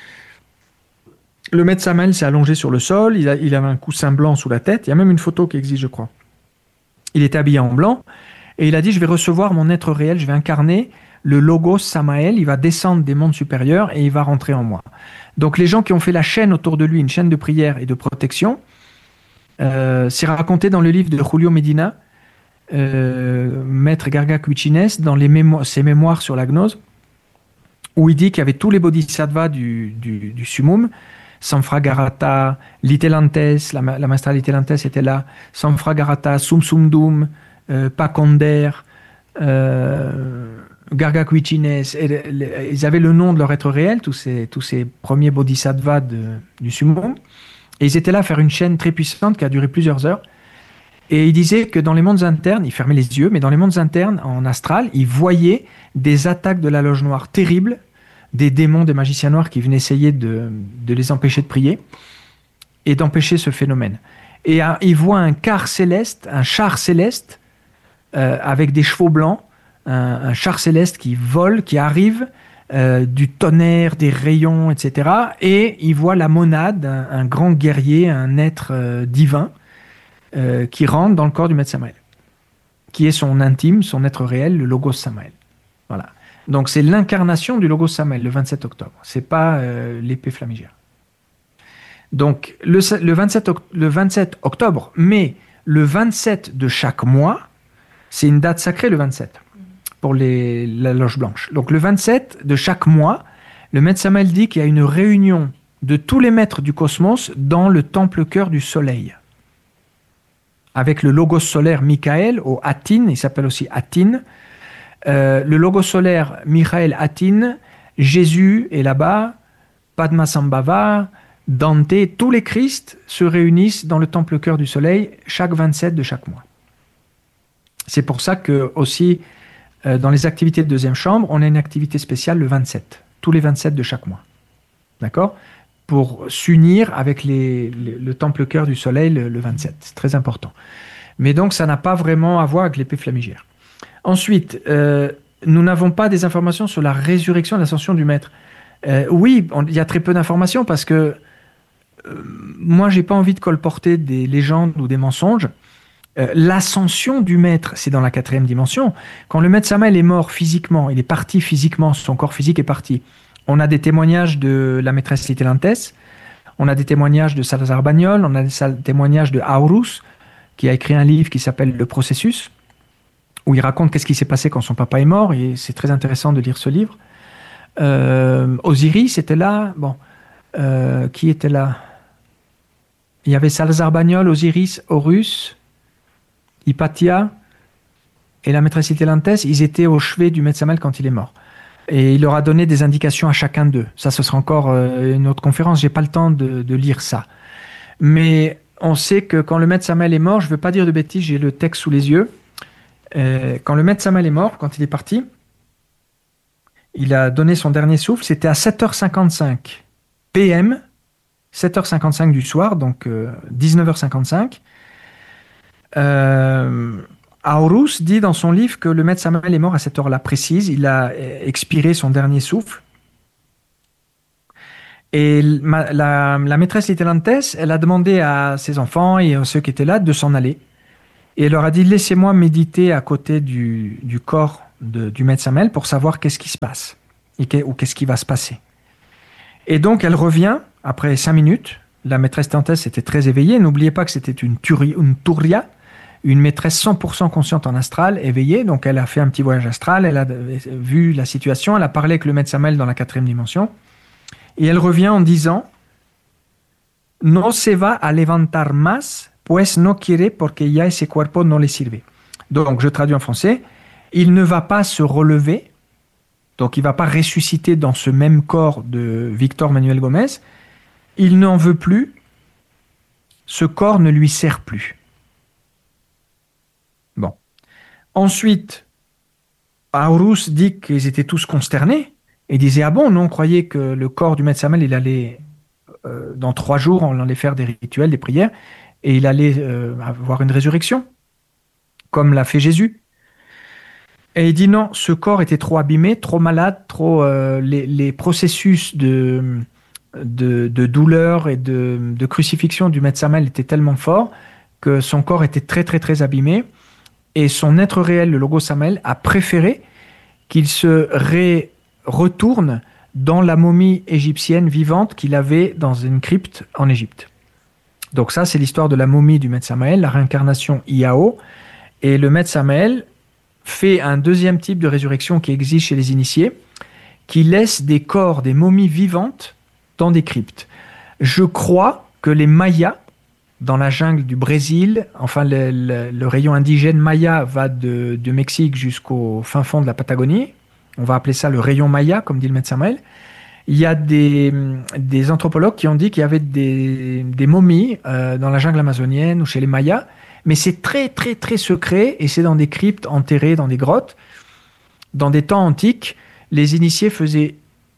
Le maître Samael s'est allongé sur le sol, il avait un coussin blanc sous la tête, il y a même une photo qui existe, je crois. Il était habillé en blanc, et il a dit, je vais recevoir mon être réel, je vais incarner le Logos Samael, il va descendre des mondes supérieurs et il va rentrer en moi. Donc les gens qui ont fait la chaîne autour de lui, une chaîne de prière et de protection, c'est raconté dans le livre de Julio Medina, Maître Garga Cuchines, dans ses mémoires sur la gnose, où il dit qu'il y avait tous les bodhisattvas du summum, Samfragarata, Litelantes, la maestra Litelantes était là, Samfragarata, Sumsumdum, Paconder, Garga Cuchines, ils avaient le nom de leur être réel, tous ces premiers bodhisattvas du summum, et ils étaient là à faire une chaîne très puissante qui a duré plusieurs heures. Et il disait que dans les mondes internes, il fermait les yeux, mais dans les mondes internes, en astral, il voyait des attaques de la loge noire terribles, des démons, des magiciens noirs qui venaient essayer de les empêcher de prier et d'empêcher ce phénomène. Et il voit un char céleste avec des chevaux blancs, un char céleste qui vole, qui arrive, du tonnerre, des rayons, etc. Et il voit la monade, un grand guerrier, un être divin, qui rentre dans le corps du maître Samael, qui est son intime, son être réel, le Logos Samael. Voilà. Donc c'est l'incarnation du Logos Samael, le 27 octobre. C'est pas l'épée flamigère. Donc le 27 octobre, mais le 27 de chaque mois, c'est une date sacrée, le 27, pour la loge blanche. Donc le 27 de chaque mois, le maître Samael dit qu'il y a une réunion de tous les maîtres du cosmos dans le temple cœur du soleil, avec le Logos solaire Michael au Atin, il s'appelle aussi Atin. Le Logos solaire Michael Atin, Jésus est là-bas, Padmasambhava, Dante, tous les Christ se réunissent dans le temple cœur du soleil chaque 27 de chaque mois. C'est pour ça que aussi dans les activités de deuxième chambre, on a une activité spéciale le 27, tous les 27 de chaque mois. D'accord ? Pour s'unir avec le temple cœur du soleil le 27. C'est très important. Mais donc, ça n'a pas vraiment à voir avec l'épée flamigère. Ensuite, nous n'avons pas des informations sur la résurrection et l'ascension du maître. Oui, il y a très peu d'informations parce que moi, j'ai pas envie de colporter des légendes ou des mensonges. L'ascension du maître, c'est dans la 4e dimension. Quand le maître Samael est mort physiquement, il est parti physiquement, son corps physique est parti. On a des témoignages de la maîtresse Litelantes, on a des témoignages de Salazar Bagnol, on a des témoignages de Aurus, qui a écrit un livre qui s'appelle Le Processus, où il raconte qu'est-ce qui s'est passé quand son papa est mort, et c'est très intéressant de lire ce livre. Osiris était là, qui était là ? Il y avait Salazar Bagnol, Osiris, Horus, Hypatia, et la maîtresse Litelantes, ils étaient au chevet du maître Samael quand il est mort. Et il leur a donné des indications à chacun d'eux. Ça, ce sera encore une autre conférence. J'ai pas le temps de lire ça. Mais on sait que quand le maître Samael est mort, je veux pas dire de bêtises, j'ai le texte sous les yeux. Quand le maître Samael est mort, quand il est parti, il a donné son dernier souffle. C'était à 7h55 PM, 7h55 du soir, donc 19h55. Aurus dit dans son livre que le maître Samael est mort à cette heure-là précise. Il a expiré son dernier souffle. Et la maîtresse Litelantes, elle a demandé à ses enfants et à ceux qui étaient là de s'en aller. Et elle leur a dit, laissez-moi méditer à côté du corps du maître Samael pour savoir qu'est-ce qui se passe ou qu'est-ce qui va se passer. Et donc, elle revient après 5 minutes. La maîtresse Litelantes était très éveillée. N'oubliez pas que c'était une Turia, une maîtresse 100% consciente en astral, éveillée. Donc, elle a fait un petit voyage astral. Elle a vu la situation. Elle a parlé avec le maître Samael dans la 4e dimension. Et elle revient en disant, no se va a levantar más, pues no quiere porque ya ese cuerpo no le sirve. Donc, je traduis en français, il ne va pas se relever, donc il ne va pas ressusciter dans ce même corps de Victor Manuel Gomez, il n'en veut plus, ce corps ne lui sert plus. Bon. Ensuite, Aurus dit qu'ils étaient tous consternés et disaient, ah bon, nous on croyait que le corps du maître Samael, il allait, dans 3 jours, on allait faire des rituels, des prières, et il allait avoir une résurrection, comme l'a fait Jésus. Et il dit non, ce corps était trop abîmé, trop malade, les processus de douleur et de crucifixion du maître Samael étaient tellement forts que son corps était très très très abîmé. Et son être réel, le Logo Samael, a préféré qu'il se retourne dans la momie égyptienne vivante qu'il avait dans une crypte en Égypte. Donc ça, c'est l'histoire de la momie du maître Samael, la réincarnation Iao. Et le maître Samael fait un deuxième type de résurrection qui existe chez les initiés, qui laisse des corps, des momies vivantes dans des cryptes. Je crois que les Mayas, dans la jungle du Brésil, enfin le rayon indigène Maya va de Mexique jusqu'au fin fond de la Patagonie. On va appeler ça le rayon Maya, comme dit le maître Samael. Il y a des anthropologues qui ont dit qu'il y avait des momies dans la jungle amazonienne ou chez les Mayas, mais c'est très très très secret et c'est dans des cryptes enterrées dans des grottes. Dans des temps antiques, les initiés faisaient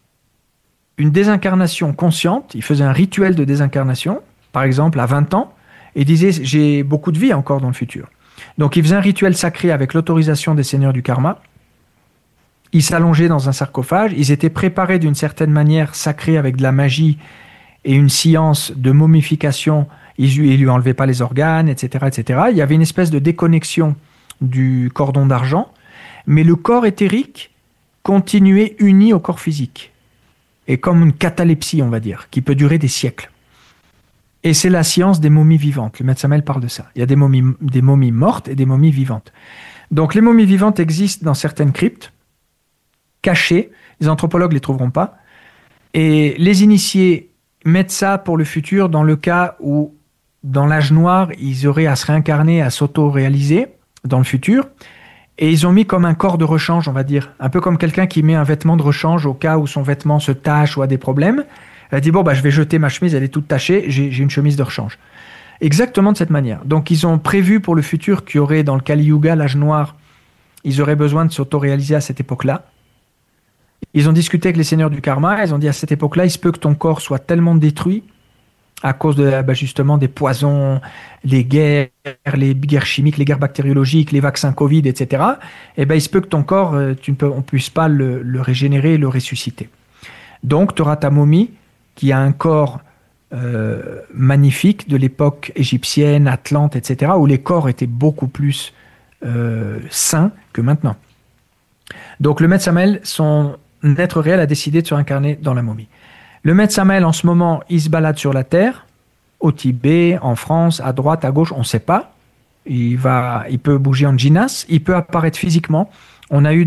une désincarnation consciente, ils faisaient un rituel de désincarnation, par exemple à 20 ans, et disaient « j'ai beaucoup de vie encore dans le futur ». Donc ils faisaient un rituel sacré avec l'autorisation des seigneurs du karma, ils s'allongeaient dans un sarcophage, ils étaient préparés d'une certaine manière sacrée avec de la magie et une science de momification, ils lui enlevaient pas les organes, etc., etc. Il y avait une espèce de déconnexion du cordon d'argent, mais le corps éthérique continuait uni au corps physique, et comme une catalepsie, on va dire, qui peut durer des siècles. Et c'est la science des momies vivantes. Le maître Samael parle de ça. Il y a des momies mortes et des momies vivantes. Donc les momies vivantes existent dans certaines cryptes, cachées. Les anthropologues ne les trouveront pas. Et les initiés mettent ça pour le futur dans le cas où, dans l'âge noir, ils auraient à se réincarner, à s'auto-réaliser dans le futur. Et ils ont mis comme un corps de rechange, on va dire. Un peu comme quelqu'un qui met un vêtement de rechange au cas où son vêtement se tache ou a des problèmes. Elle dit, bon, je vais jeter ma chemise, elle est toute tachée, j'ai une chemise de rechange. Exactement de cette manière. Donc, ils ont prévu pour le futur qu'il y aurait, dans le Kali Yuga, l'âge noir, ils auraient besoin de s'auto-réaliser à cette époque-là. Ils ont discuté avec les seigneurs du karma, ils ont dit, à cette époque-là, il se peut que ton corps soit tellement détruit à cause de, justement des poisons, les guerres chimiques, les guerres bactériologiques, les vaccins Covid, etc. Et il se peut que ton corps, on ne puisse pas le régénérer et le ressusciter. Donc, tu auras ta momie qui a un corps magnifique de l'époque égyptienne, atlante, etc., où les corps étaient beaucoup plus sains que maintenant. Donc le maître Samael, son être réel, a décidé de se réincarner dans la momie. Le maître Samael, en ce moment, il se balade sur la Terre, au Tibet, en France, à droite, à gauche, on ne sait pas. Il peut bouger en djinas, il peut apparaître physiquement. On a eu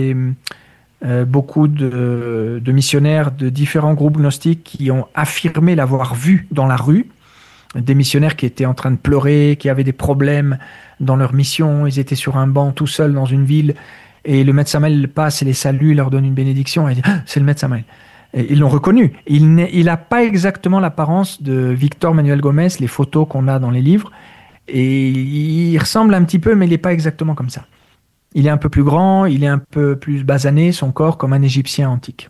beaucoup de missionnaires de différents groupes gnostiques qui ont affirmé l'avoir vu dans la rue, des missionnaires qui étaient en train de pleurer, qui avaient des problèmes dans leur mission, ils étaient sur un banc tout seuls dans une ville, et le maître Samael passe et les salue, leur donne une bénédiction, et il dit ah, c'est le maître Samael. Et ils l'ont reconnu. Il n'a pas exactement l'apparence de Victor Manuel Gomez, les photos qu'on a dans les livres, et il ressemble un petit peu, mais il n'est pas exactement comme ça. Il est un peu plus grand, il est un peu plus basané, son corps, comme un Égyptien antique.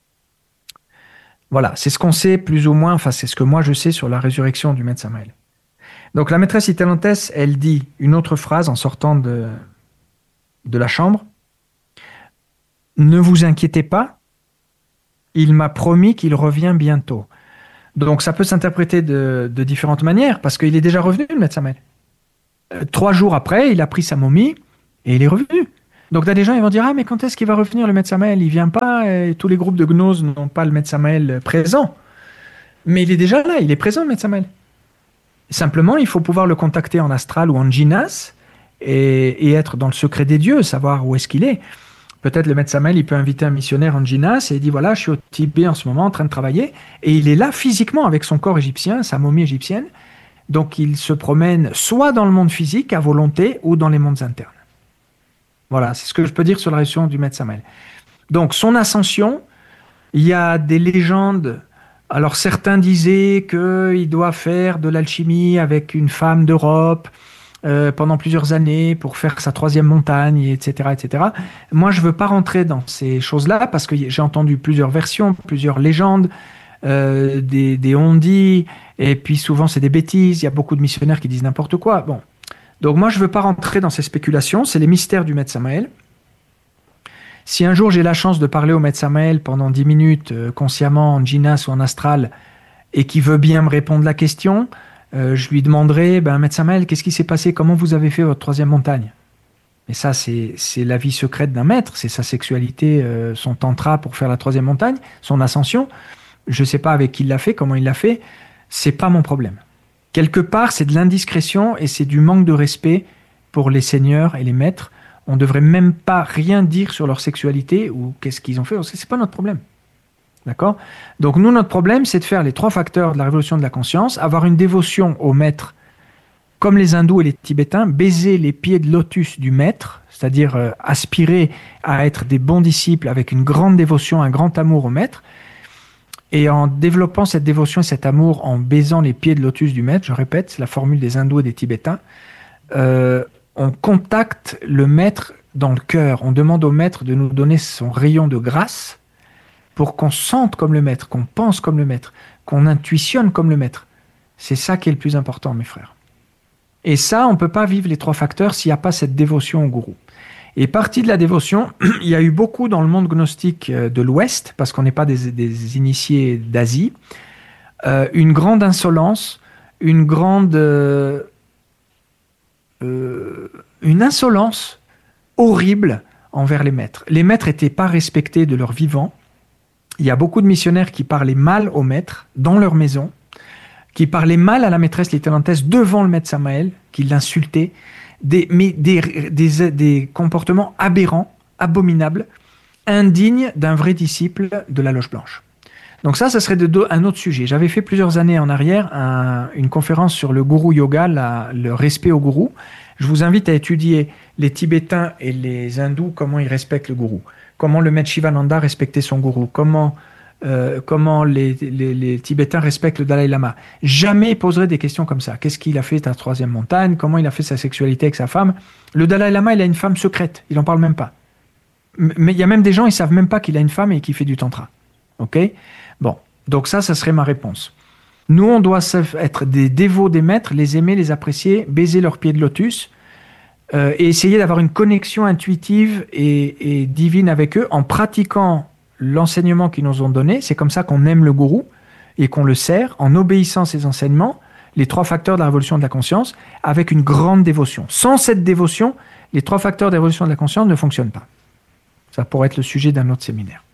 Voilà, c'est ce qu'on sait plus ou moins, enfin c'est ce que moi je sais sur la résurrection du maître Samael. Donc la maîtresse Litelantes, elle dit une autre phrase en sortant de la chambre. Ne vous inquiétez pas, Il m'a promis qu'il revient bientôt. Donc ça peut s'interpréter de différentes manières, parce qu'il est déjà revenu, le médecin Maël. 3 jours après, il a pris sa momie et il est revenu. Donc, là, des gens ils vont dire, ah, mais quand est-ce qu'il va revenir, le médecin Maël? Il vient pas, et tous les groupes de gnoses n'ont pas le médecin Maël présent. Mais il est déjà là, il est présent, le médecin Maël. Simplement, il faut pouvoir le contacter en astral ou en djinas et être dans le secret des dieux, savoir où est-ce qu'il est. Peut-être le médecin Maël, il peut inviter un missionnaire en djinas et il dit, voilà, je suis au Tibet en ce moment en train de travailler. Et il est là physiquement avec son corps égyptien, sa momie égyptienne. Donc, il se promène soit dans le monde physique à volonté ou dans les mondes internes. Voilà, c'est ce que je peux dire sur la résurrection du Maître Samael. Donc, son ascension, il y a des légendes. Alors, certains disaient qu'il doit faire de l'alchimie avec une femme d'Europe pendant plusieurs années pour faire sa 3e montagne, etc., etc. Moi, je ne veux pas rentrer dans ces choses-là parce que j'ai entendu plusieurs versions, plusieurs légendes, des on-dit, et puis souvent, c'est des bêtises. Il y a beaucoup de missionnaires qui disent n'importe quoi. Bon. Donc moi, je ne veux pas rentrer dans ces spéculations, c'est les mystères du Maître Samael. Si un jour j'ai la chance de parler au Maître Samael pendant 10 minutes, consciemment, en djinas ou en astral, et qui veut bien me répondre la question, je lui demanderai, Maître Samael, qu'est-ce qui s'est passé? Comment vous avez fait votre 3e montagne? Et ça, c'est la vie secrète d'un maître, c'est sa sexualité, son tantra pour faire la 3e montagne, son ascension. Je ne sais pas avec qui il l'a fait, comment il l'a fait, c'est pas mon problème. Quelque part, c'est de l'indiscrétion et c'est du manque de respect pour les seigneurs et les maîtres. On ne devrait même pas rien dire sur leur sexualité ou qu'est-ce qu'ils ont fait. Ce n'est pas notre problème. D'accord? Donc nous, notre problème, c'est de faire les 3 facteurs de la révolution de la conscience, avoir une dévotion au maître, comme les hindous et les tibétains, baiser les pieds de lotus du maître, c'est-à-dire aspirer à être des bons disciples avec une grande dévotion, un grand amour au maître. Et en développant cette dévotion et cet amour, en baisant les pieds de lotus du maître, je répète, c'est la formule des hindous et des tibétains, on contacte le maître dans le cœur. On demande au maître de nous donner son rayon de grâce pour qu'on sente comme le maître, qu'on pense comme le maître, qu'on intuitionne comme le maître. C'est ça qui est le plus important, mes frères. Et ça, on ne peut pas vivre les 3 facteurs s'il n'y a pas cette dévotion au gourou. Et partie de la dévotion, il y a eu beaucoup dans le monde gnostique de l'Ouest, parce qu'on n'est pas des initiés d'Asie, une grande insolence, une insolence horrible envers les maîtres. Les maîtres n'étaient pas respectés de leur vivant. Il y a beaucoup de missionnaires qui parlaient mal aux maîtres dans leur maison, qui parlaient mal à la maîtresse littératesse devant le maître Samael, qui l'insultaient. Des comportements aberrants, abominables, indignes d'un vrai disciple de la Loge Blanche. Donc ça serait un autre sujet. J'avais fait plusieurs années en arrière une conférence sur le gourou yoga, le respect au gourou. Je vous invite à étudier les Tibétains et les Hindous, comment ils respectent le gourou. Comment le maître Shivananda respectait son gourou. Comment les Tibétains respectent le Dalai Lama. Jamais ils poseraient des questions comme ça. Qu'est-ce qu'il a fait ta 3e montagne? Comment il a fait sa sexualité avec sa femme? Le Dalai Lama, il a une femme secrète. Il n'en parle même pas. Mais il y a même des gens, ils ne savent même pas qu'il a une femme et qu'il fait du tantra. Ok? Bon. Donc ça serait ma réponse. Nous, on doit être des dévots des maîtres, les aimer, les apprécier, baiser leurs pieds de lotus et essayer d'avoir une connexion intuitive et divine avec eux en pratiquant l'enseignement qu'ils nous ont donné. C'est comme ça qu'on aime le gourou et qu'on le sert en obéissant à ses enseignements, les 3 facteurs de la révolution de la conscience, avec une grande dévotion. Sans cette dévotion, les 3 facteurs de la révolution de la conscience ne fonctionnent pas. Ça pourrait être le sujet d'un autre séminaire.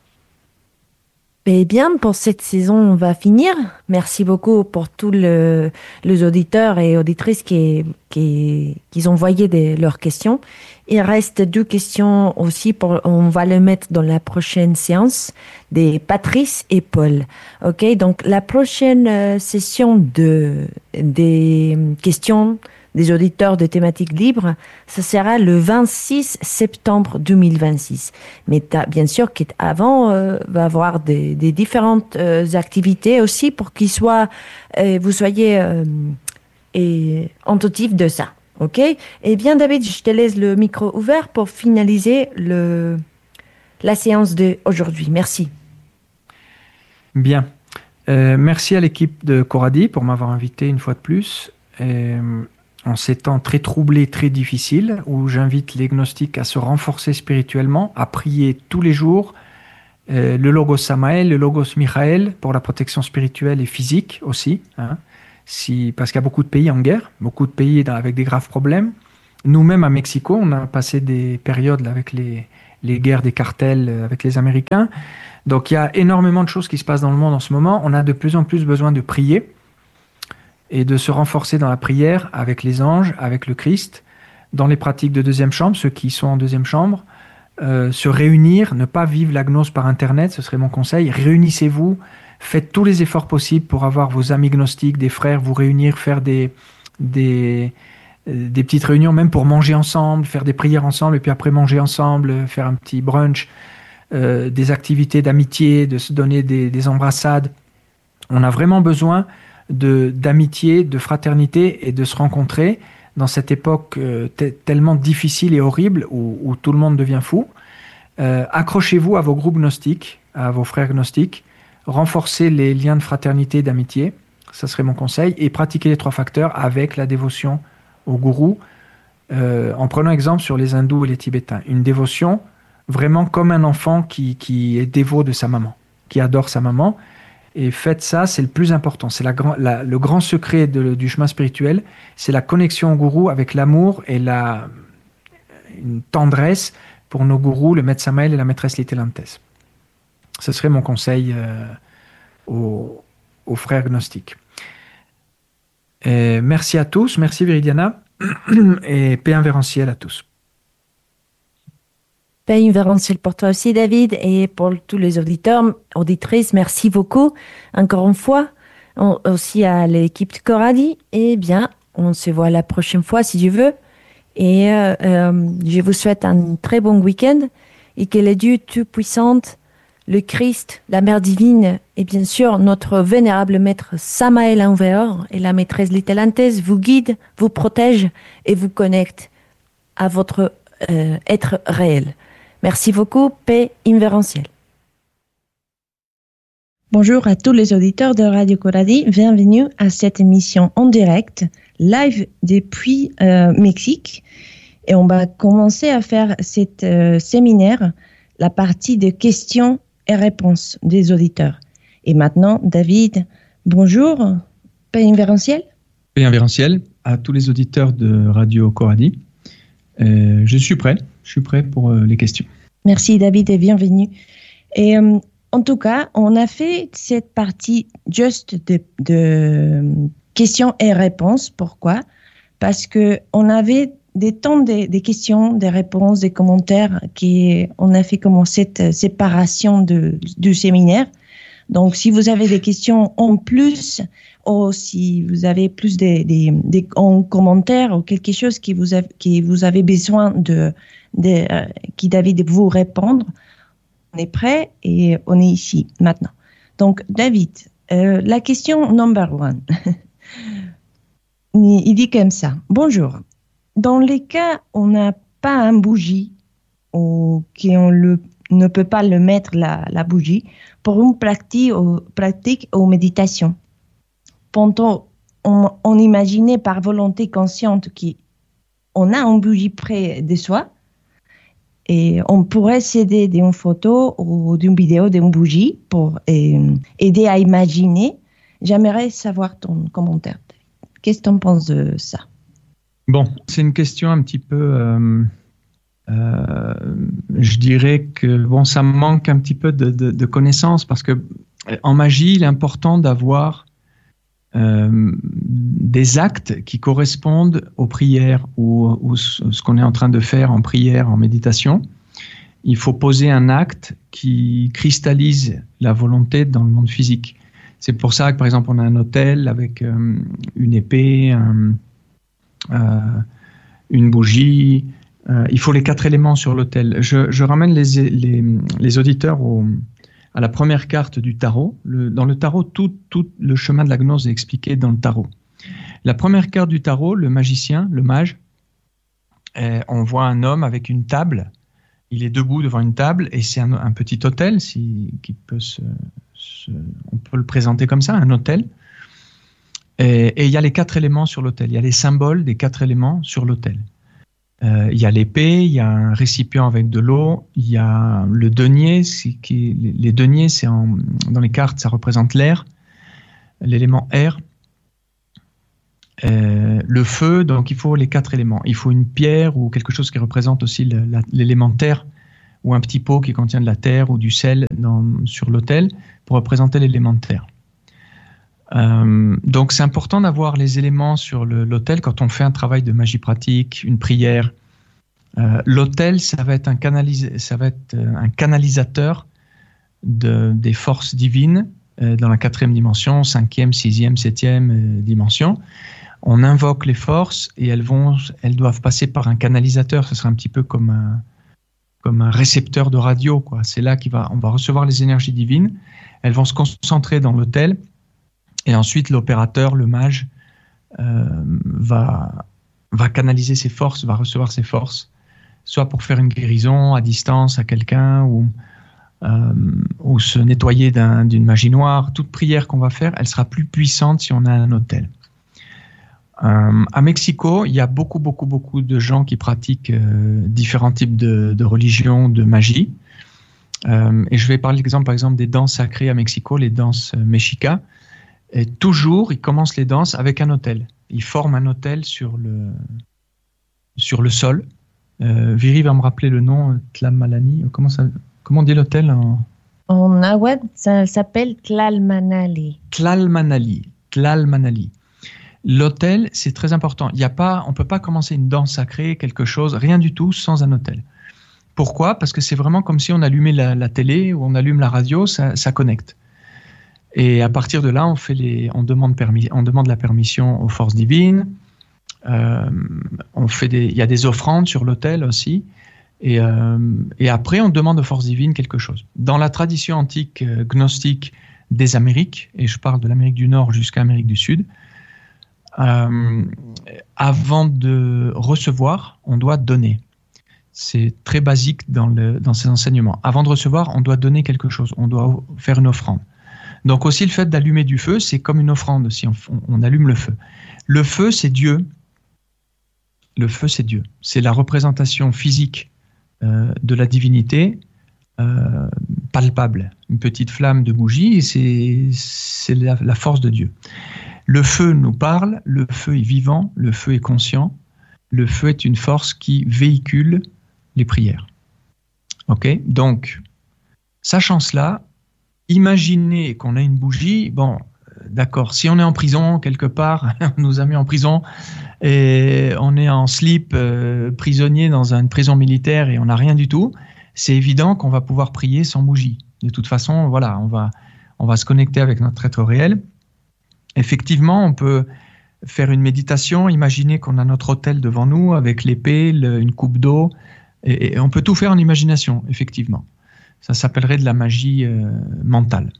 Eh bien, pour cette saison, on va finir. Merci beaucoup pour tous les auditeurs et auditrices qui ont envoyé leurs questions. Il reste 2 questions aussi, on va les mettre dans la prochaine séance, des Patrice et Paul. Ok, donc la prochaine session des questions des auditeurs de thématiques libres, ce sera le 26 septembre 2026. Mais bien sûr qu'avant, va y avoir des différentes activités aussi pour vous soyez attentifs de ça. Ok? Eh bien, David, je te laisse le micro ouvert pour finaliser la séance d'aujourd'hui. Merci. Bien. Merci à l'équipe de Coradi pour m'avoir invité une fois de plus. En ces temps très troublés, très difficiles, où j'invite les gnostiques à se renforcer spirituellement, à prier tous les jours le logos Samael, le logos Michael pour la protection spirituelle et physique aussi, hein, parce qu'il y a beaucoup de pays en guerre, beaucoup de pays avec des graves problèmes. Nous-mêmes à Mexico, on a passé des périodes là, avec les guerres des cartels avec les Américains. Donc il y a énormément de choses qui se passent dans le monde en ce moment. On a de plus en plus besoin de prier et de se renforcer dans la prière avec les anges, avec le Christ, dans les pratiques de deuxième chambre, ceux qui sont en deuxième chambre, se réunir, ne pas vivre la gnose par Internet, ce serait mon conseil. Réunissez-vous, faites tous les efforts possibles pour avoir vos amis gnostiques, des frères, vous réunir, faire des petites réunions, même pour manger ensemble, faire des prières ensemble, et puis après manger ensemble, faire un petit brunch, des activités d'amitié, de se donner des embrassades. On a vraiment besoin d'amitié, de fraternité et de se rencontrer dans cette époque tellement difficile et horrible où tout le monde devient fou. Accrochez-vous à vos groupes gnostiques, à vos frères gnostiques, renforcez les liens de fraternité et d'amitié, ça serait mon conseil, et pratiquez les 3 facteurs avec la dévotion au gourou, en prenant exemple sur les hindous et les tibétains. Une dévotion vraiment comme un enfant qui est dévot de sa maman, qui adore sa maman. Et faites ça, c'est le plus important. C'est le grand secret du chemin spirituel, c'est la connexion au gourou avec l'amour et une tendresse pour nos gourous, le maître Samael et la maîtresse Litelantes. Ce serait mon conseil aux frères gnostiques. Et merci à tous, merci Viridiana, et paix invérencielle à tous. Paix invérencielle pour toi aussi, David, et pour tous les auditeurs, auditrices, merci beaucoup. Encore une fois, aussi à l'équipe de Coradi. Eh bien, on se voit la prochaine fois, si Dieu veut. Et je vous souhaite un très bon week-end et que le Dieu Tout-Puissant, le Christ, la Mère Divine et bien sûr notre vénérable maître Samael Enver et la maîtresse Litelantes vous guident, vous protègent et vous connectent à votre être réel. Merci beaucoup, paix invérencielle. Bonjour à tous les auditeurs de Radio Coradi, bienvenue à cette émission en direct, live depuis Mexique. Et on va commencer à faire cet séminaire, la partie de questions et réponses des auditeurs. Et maintenant, David, bonjour, paix invérencielle. Paix invérencielle à tous les auditeurs de Radio Coradi. Je suis prêt pour les questions. Merci David et bienvenue. Et en tout cas, on a fait cette partie juste de questions et réponses. Pourquoi ? Parce qu'on avait des temps des questions, des réponses, des commentaires, on a fait comme cette séparation du séminaire. Donc, si vous avez des questions en plus, ou si vous avez plus en commentaires ou quelque chose qui vous avez besoin qui David vous répondre, on est prêt et on est ici maintenant. Donc, David, la question number 1, il dit comme ça. Bonjour. Dans les cas où on n'a pas un bougie ou qu'on ne peut pas le mettre la bougie pour une pratique ou méditation, pendant on imaginait par volonté consciente qu'on a une bougie près de soi et on pourrait s'aider d'une photo ou d'une vidéo d'une bougie pour aider à imaginer. J'aimerais savoir ton commentaire. Qu'est-ce que tu en penses de ça ? Bon, c'est une question un petit peu, je dirais que ça me manque un petit peu de connaissances parce que en magie, il est important d'avoir des actes qui correspondent aux prières ou ce qu'on est en train de faire en prière, en méditation. Il faut poser un acte qui cristallise la volonté dans le monde physique. C'est pour ça que, par exemple, on a un autel avec une épée, une bougie. Il faut les 4 éléments sur l'autel. Je ramène les auditeurs à la première carte du tarot. Dans le tarot, tout le chemin de la gnose est expliqué dans le tarot. La première carte du tarot, le magicien, le mage, on voit un homme avec une table. Il est debout devant une table et c'est un petit autel on peut le présenter comme ça, un autel. Et il y a les 4 éléments sur l'autel. Il y a les symboles des 4 éléments sur l'autel. Il y a l'épée, il y a un récipient avec de l'eau, il y a le denier. Les deniers, dans les cartes, ça représente l'air, l'élément air. Le feu, donc il faut les 4 éléments. Il faut une pierre ou quelque chose qui représente aussi l'élément terre, ou un petit pot qui contient de la terre ou du sel sur l'autel pour représenter l'élément terre. Donc c'est important d'avoir les éléments sur l'autel quand on fait un travail de magie pratique, une prière. L'autel, ça va être un canalisateur des forces divines dans la 4e dimension, 5e, 6e, 7e dimension. On invoque les forces et elles doivent passer par un canalisateur. Ce sera un petit peu comme un récepteur de radio, quoi. C'est là on va recevoir les énergies divines. Elles vont se concentrer dans l'autel. Et ensuite, l'opérateur, le mage, va canaliser ses forces, va recevoir ses forces, soit pour faire une guérison à distance à quelqu'un ou se nettoyer d'une magie noire. Toute prière qu'on va faire, elle sera plus puissante si on a un autel. À Mexico, il y a beaucoup de gens qui pratiquent différents types de religions, de magie. Et je vais parler par exemple des danses sacrées à Mexico, les danses mexicas. Et toujours, ils commencent les danses avec un autel. Ils forment un autel sur le sol. Viri va me rappeler le nom, Tlamalani. Comment on dit l'autel en nahuatl, ça s'appelle Tlalmanali. Tlalmanali. L'autel, c'est très important. On ne peut pas commencer une danse sacrée, quelque chose, rien du tout, sans un autel. Pourquoi ? Parce que c'est vraiment comme si on allumait la télé ou on allume la radio, ça connecte. Et à partir de là, on demande la permission aux forces divines. Il y a des offrandes sur l'autel aussi. Et après, on demande aux forces divines quelque chose. Dans la tradition antique gnostique des Amériques, et je parle de l'Amérique du Nord jusqu'à l'Amérique du Sud, avant de recevoir, on doit donner. C'est très basique dans ces enseignements. Avant de recevoir, on doit donner quelque chose. On doit faire une offrande. Donc aussi, le fait d'allumer du feu, c'est comme une offrande si on allume le feu. Le feu, c'est Dieu. Le feu, c'est Dieu. C'est la représentation physique de la divinité, palpable. Une petite flamme de bougie, c'est la force de Dieu. Le feu nous parle, le feu est vivant, le feu est conscient, le feu est une force qui véhicule les prières. Ok ? Donc, sachant cela, imaginez qu'on a une bougie, d'accord, si on est en prison quelque part, on nous a mis en prison et on est en slip, prisonnier dans une prison militaire et on n'a rien du tout, c'est évident qu'on va pouvoir prier sans bougie. De toute façon, voilà, on va se connecter avec notre être réel. Effectivement, on peut faire une méditation, imaginer qu'on a notre autel devant nous avec l'épée, une coupe d'eau, et on peut tout faire en imagination, effectivement. Ça s'appellerait de la magie mentale.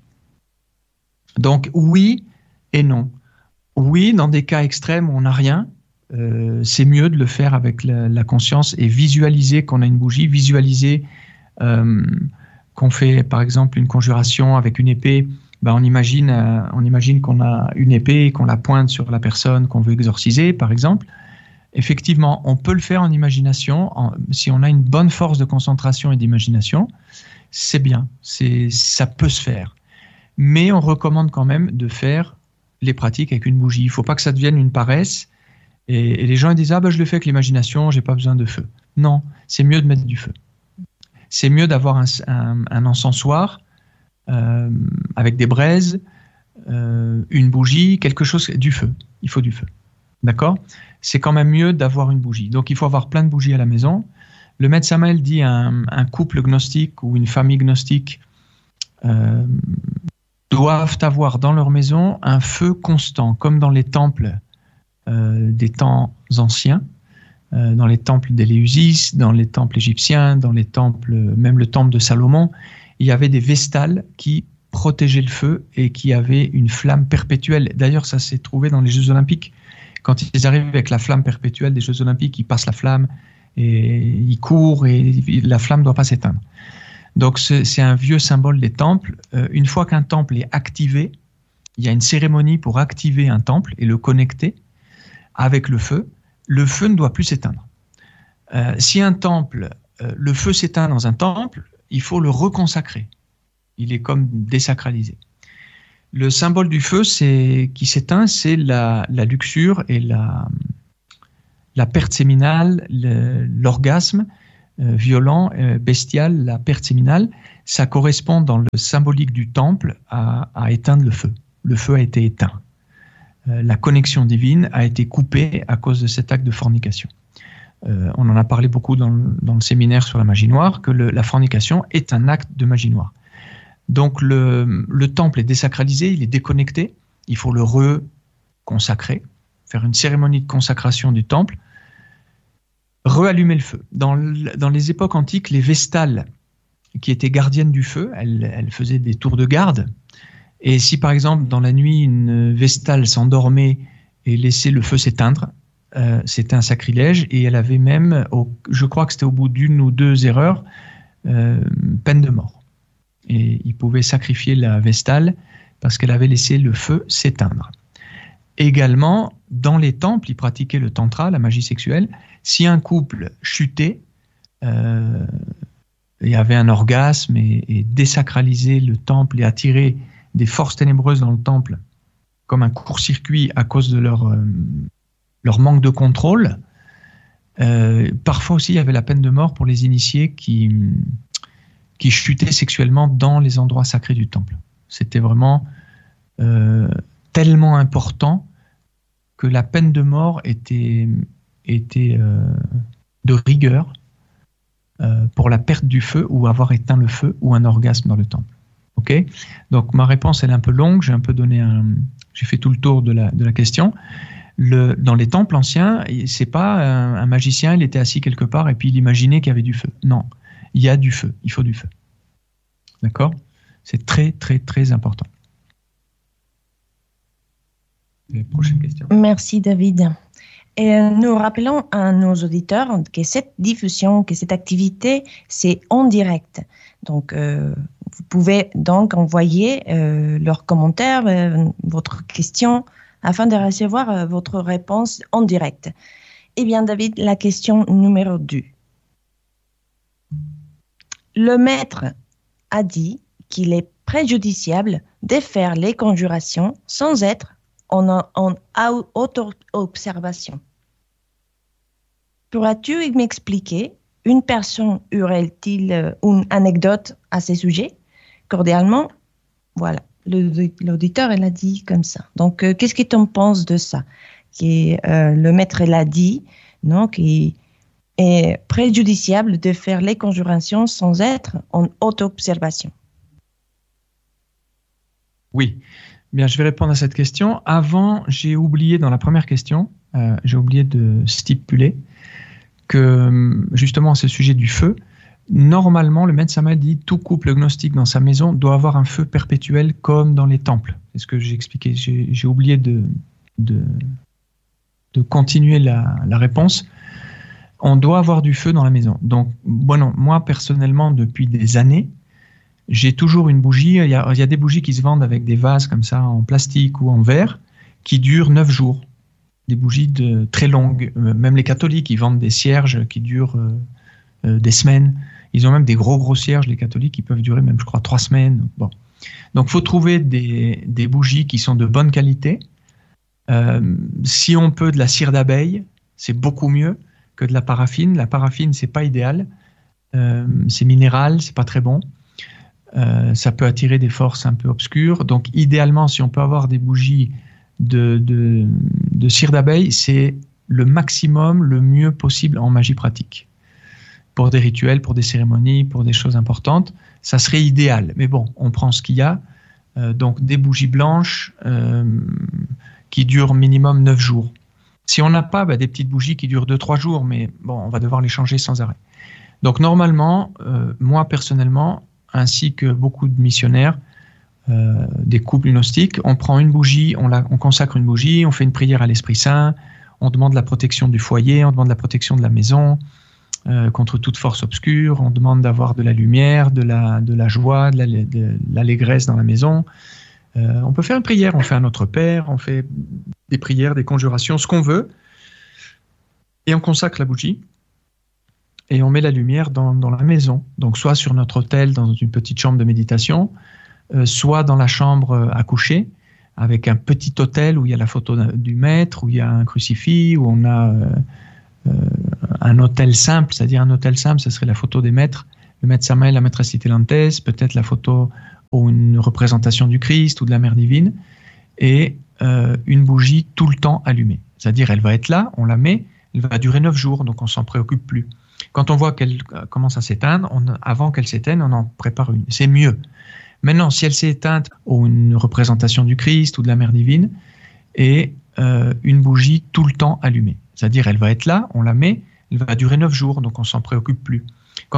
Donc oui et non. Oui, dans des cas extrêmes où on n'a rien, c'est mieux de le faire avec la conscience et visualiser qu'on a une bougie, visualiser qu'on fait par exemple une conjuration avec une épée. On imagine qu'on a une épée et qu'on la pointe sur la personne qu'on veut exorciser, par exemple. Effectivement, on peut le faire en imagination. Si on a une bonne force de concentration et d'imagination, c'est bien, ça peut se faire. Mais on recommande quand même de faire les pratiques avec une bougie. Il ne faut pas que ça devienne une paresse. Et les gens ils disent « je le fais avec l'imagination, je n'ai pas besoin de feu ». Non, c'est mieux de mettre du feu. C'est mieux d'avoir un encensoir avec des braises, une bougie, quelque chose, du feu. Il faut du feu. D'accord ? C'est quand même mieux d'avoir une bougie. Donc il faut avoir plein de bougies à la maison. Le maître Samael dit un couple gnostique ou une famille gnostique doivent avoir dans leur maison un feu constant, comme dans les temples des temps anciens, dans les temples d'Éleusis, dans les temples égyptiens, dans les temples, même le temple de Salomon, il y avait des vestales qui protégeaient le feu et qui avaient une flamme perpétuelle. D'ailleurs, ça s'est trouvé dans les Jeux Olympiques. Quand ils arrivent avec la flamme perpétuelle des Jeux Olympiques, ils passent la flamme et ils courent et la flamme ne doit pas s'éteindre. Donc c'est un vieux symbole des temples. Une fois qu'un temple est activé, il y a une cérémonie pour activer un temple et le connecter avec le feu. Le feu ne doit plus s'éteindre. Si un temple, le feu s'éteint dans un temple, il faut le reconsacrer. Il est comme désacralisé. Le symbole du feu qui s'éteint, c'est la luxure et la perte séminale, l'orgasme violent, bestial, la perte séminale. Ça correspond dans le symbolique du temple à éteindre le feu. Le feu a été éteint. La connexion divine a été coupée à cause de cet acte de fornication. On en a parlé beaucoup dans le séminaire sur la magie noire, que la fornication est un acte de magie noire. Donc le temple est désacralisé, il est déconnecté, il faut le reconsacrer, faire une cérémonie de consacration du temple, reallumer le feu. Dans les époques antiques, les vestales, qui étaient gardiennes du feu, elles faisaient des tours de garde, et si par exemple dans la nuit une vestale s'endormait et laissait le feu s'éteindre, c'était un sacrilège, et elle avait même, je crois que c'était au bout d'une ou deux erreurs, peine de mort. Et il pouvait sacrifier la vestale parce qu'elle avait laissé le feu s'éteindre. Également, dans les temples, ils pratiquaient le tantra, la magie sexuelle. Si un couple chutait, et avait un orgasme et désacralisait le temple et attirait des forces ténébreuses dans le temple comme un court-circuit à cause de leur manque de contrôle, parfois aussi il y avait la peine de mort pour les initiés qui chutaient sexuellement dans les endroits sacrés du temple. C'était vraiment tellement important que la peine de mort était de rigueur pour la perte du feu ou avoir éteint le feu ou un orgasme dans le temple. Okay. Donc ma réponse elle est un peu longue, j'ai fait tout le tour de la question. Dans les temples anciens, c'est pas un magicien, il était assis quelque part et puis il imaginait qu'il y avait du feu. Non, il y a du feu, il faut du feu. D'accord ? C'est très, très, très important. Prochaine question. Merci David. Et nous rappelons à nos auditeurs que cette diffusion, que cette activité, c'est en direct. Donc, vous pouvez donc envoyer leurs commentaires, votre question, afin de recevoir votre réponse en direct. Eh bien, David, la question numéro 2. Le maître a dit qu'il est préjudiciable de faire les conjurations sans être en auto-observation. Pourras-tu m'expliquer, une personne aurait-il une anecdote à ce sujet? Cordialement, voilà, l'auditeur, elle a dit comme ça. Donc, qu'est-ce que tu en penses de ça? Le maître l'a dit, non, qui est préjudiciable de faire les conjurations sans être en auto-observation. Oui, bien, je vais répondre à cette question. Avant, j'ai oublié dans la première question, j'ai oublié de stipuler que justement à ce sujet du feu, normalement, le maître Samael dit tout couple gnostique dans sa maison doit avoir un feu perpétuel comme dans les temples. C'est ce que j'ai expliqué. J'ai oublié de continuer la réponse. On doit avoir du feu dans la maison. Donc, bon, moi personnellement, depuis des années, j'ai toujours une bougie. Il y a des bougies qui se vendent avec des vases comme ça, en plastique ou en verre, qui durent 9 jours. Des bougies très longues. Même les catholiques, ils vendent des cierges qui durent des semaines. Ils ont même des gros cierges, les catholiques, qui peuvent durer même, je crois, 3 semaines. Bon. Donc, il faut trouver des bougies qui sont de bonne qualité. Si on peut de la cire d'abeille, c'est beaucoup mieux que de la paraffine. La paraffine, c'est pas idéal. C'est minéral, c'est pas très bon. Ça peut attirer des forces un peu obscures. Donc, idéalement, si on peut avoir des bougies de cire d'abeille, c'est le maximum, le mieux possible en magie pratique. Pour des rituels, pour des cérémonies, pour des choses importantes, ça serait idéal. Mais bon, on prend ce qu'il y a. Donc, des bougies blanches qui durent minimum 9 jours. Si on n'a pas des petites bougies qui durent 2-3 jours, mais bon, on va devoir les changer sans arrêt. Donc, normalement, moi personnellement, ainsi que beaucoup de missionnaires, des couples gnostiques, on prend une bougie, on consacre une bougie, on fait une prière à l'Esprit Saint, on demande la protection du foyer, on demande la protection de la maison contre toute force obscure, on demande d'avoir de la lumière, de la joie, de l'allégresse dans la maison. On peut faire une prière, on fait un Notre Père, on fait des prières, des conjurations, ce qu'on veut, et on consacre la bougie. et on met la lumière dans la maison. Donc soit sur notre autel, dans une petite chambre de méditation, soit dans la chambre à coucher, avec un petit autel où il y a la photo du maître, où il y a un crucifix, où on a un autel simple, c'est-à-dire un autel simple, ce serait la photo des maîtres, le maître Samael, la maîtresse Itelantes, peut-être la photo ou une représentation du Christ ou de la Mère divine, et une bougie tout le temps allumée. C'est-à-dire, elle va être là, on la met, elle va durer 9 jours, donc on s'en préoccupe plus. Quand on voit qu'elle commence à s'éteindre, avant qu'elle s'éteigne, on en prépare une. C'est mieux. Maintenant, si elle s'est éteinte, ou une représentation du Christ ou de la Mère divine, et une bougie tout le temps allumée. C'est-à-dire, elle va être là, on la met, elle va durer 9 jours, donc on s'en préoccupe plus.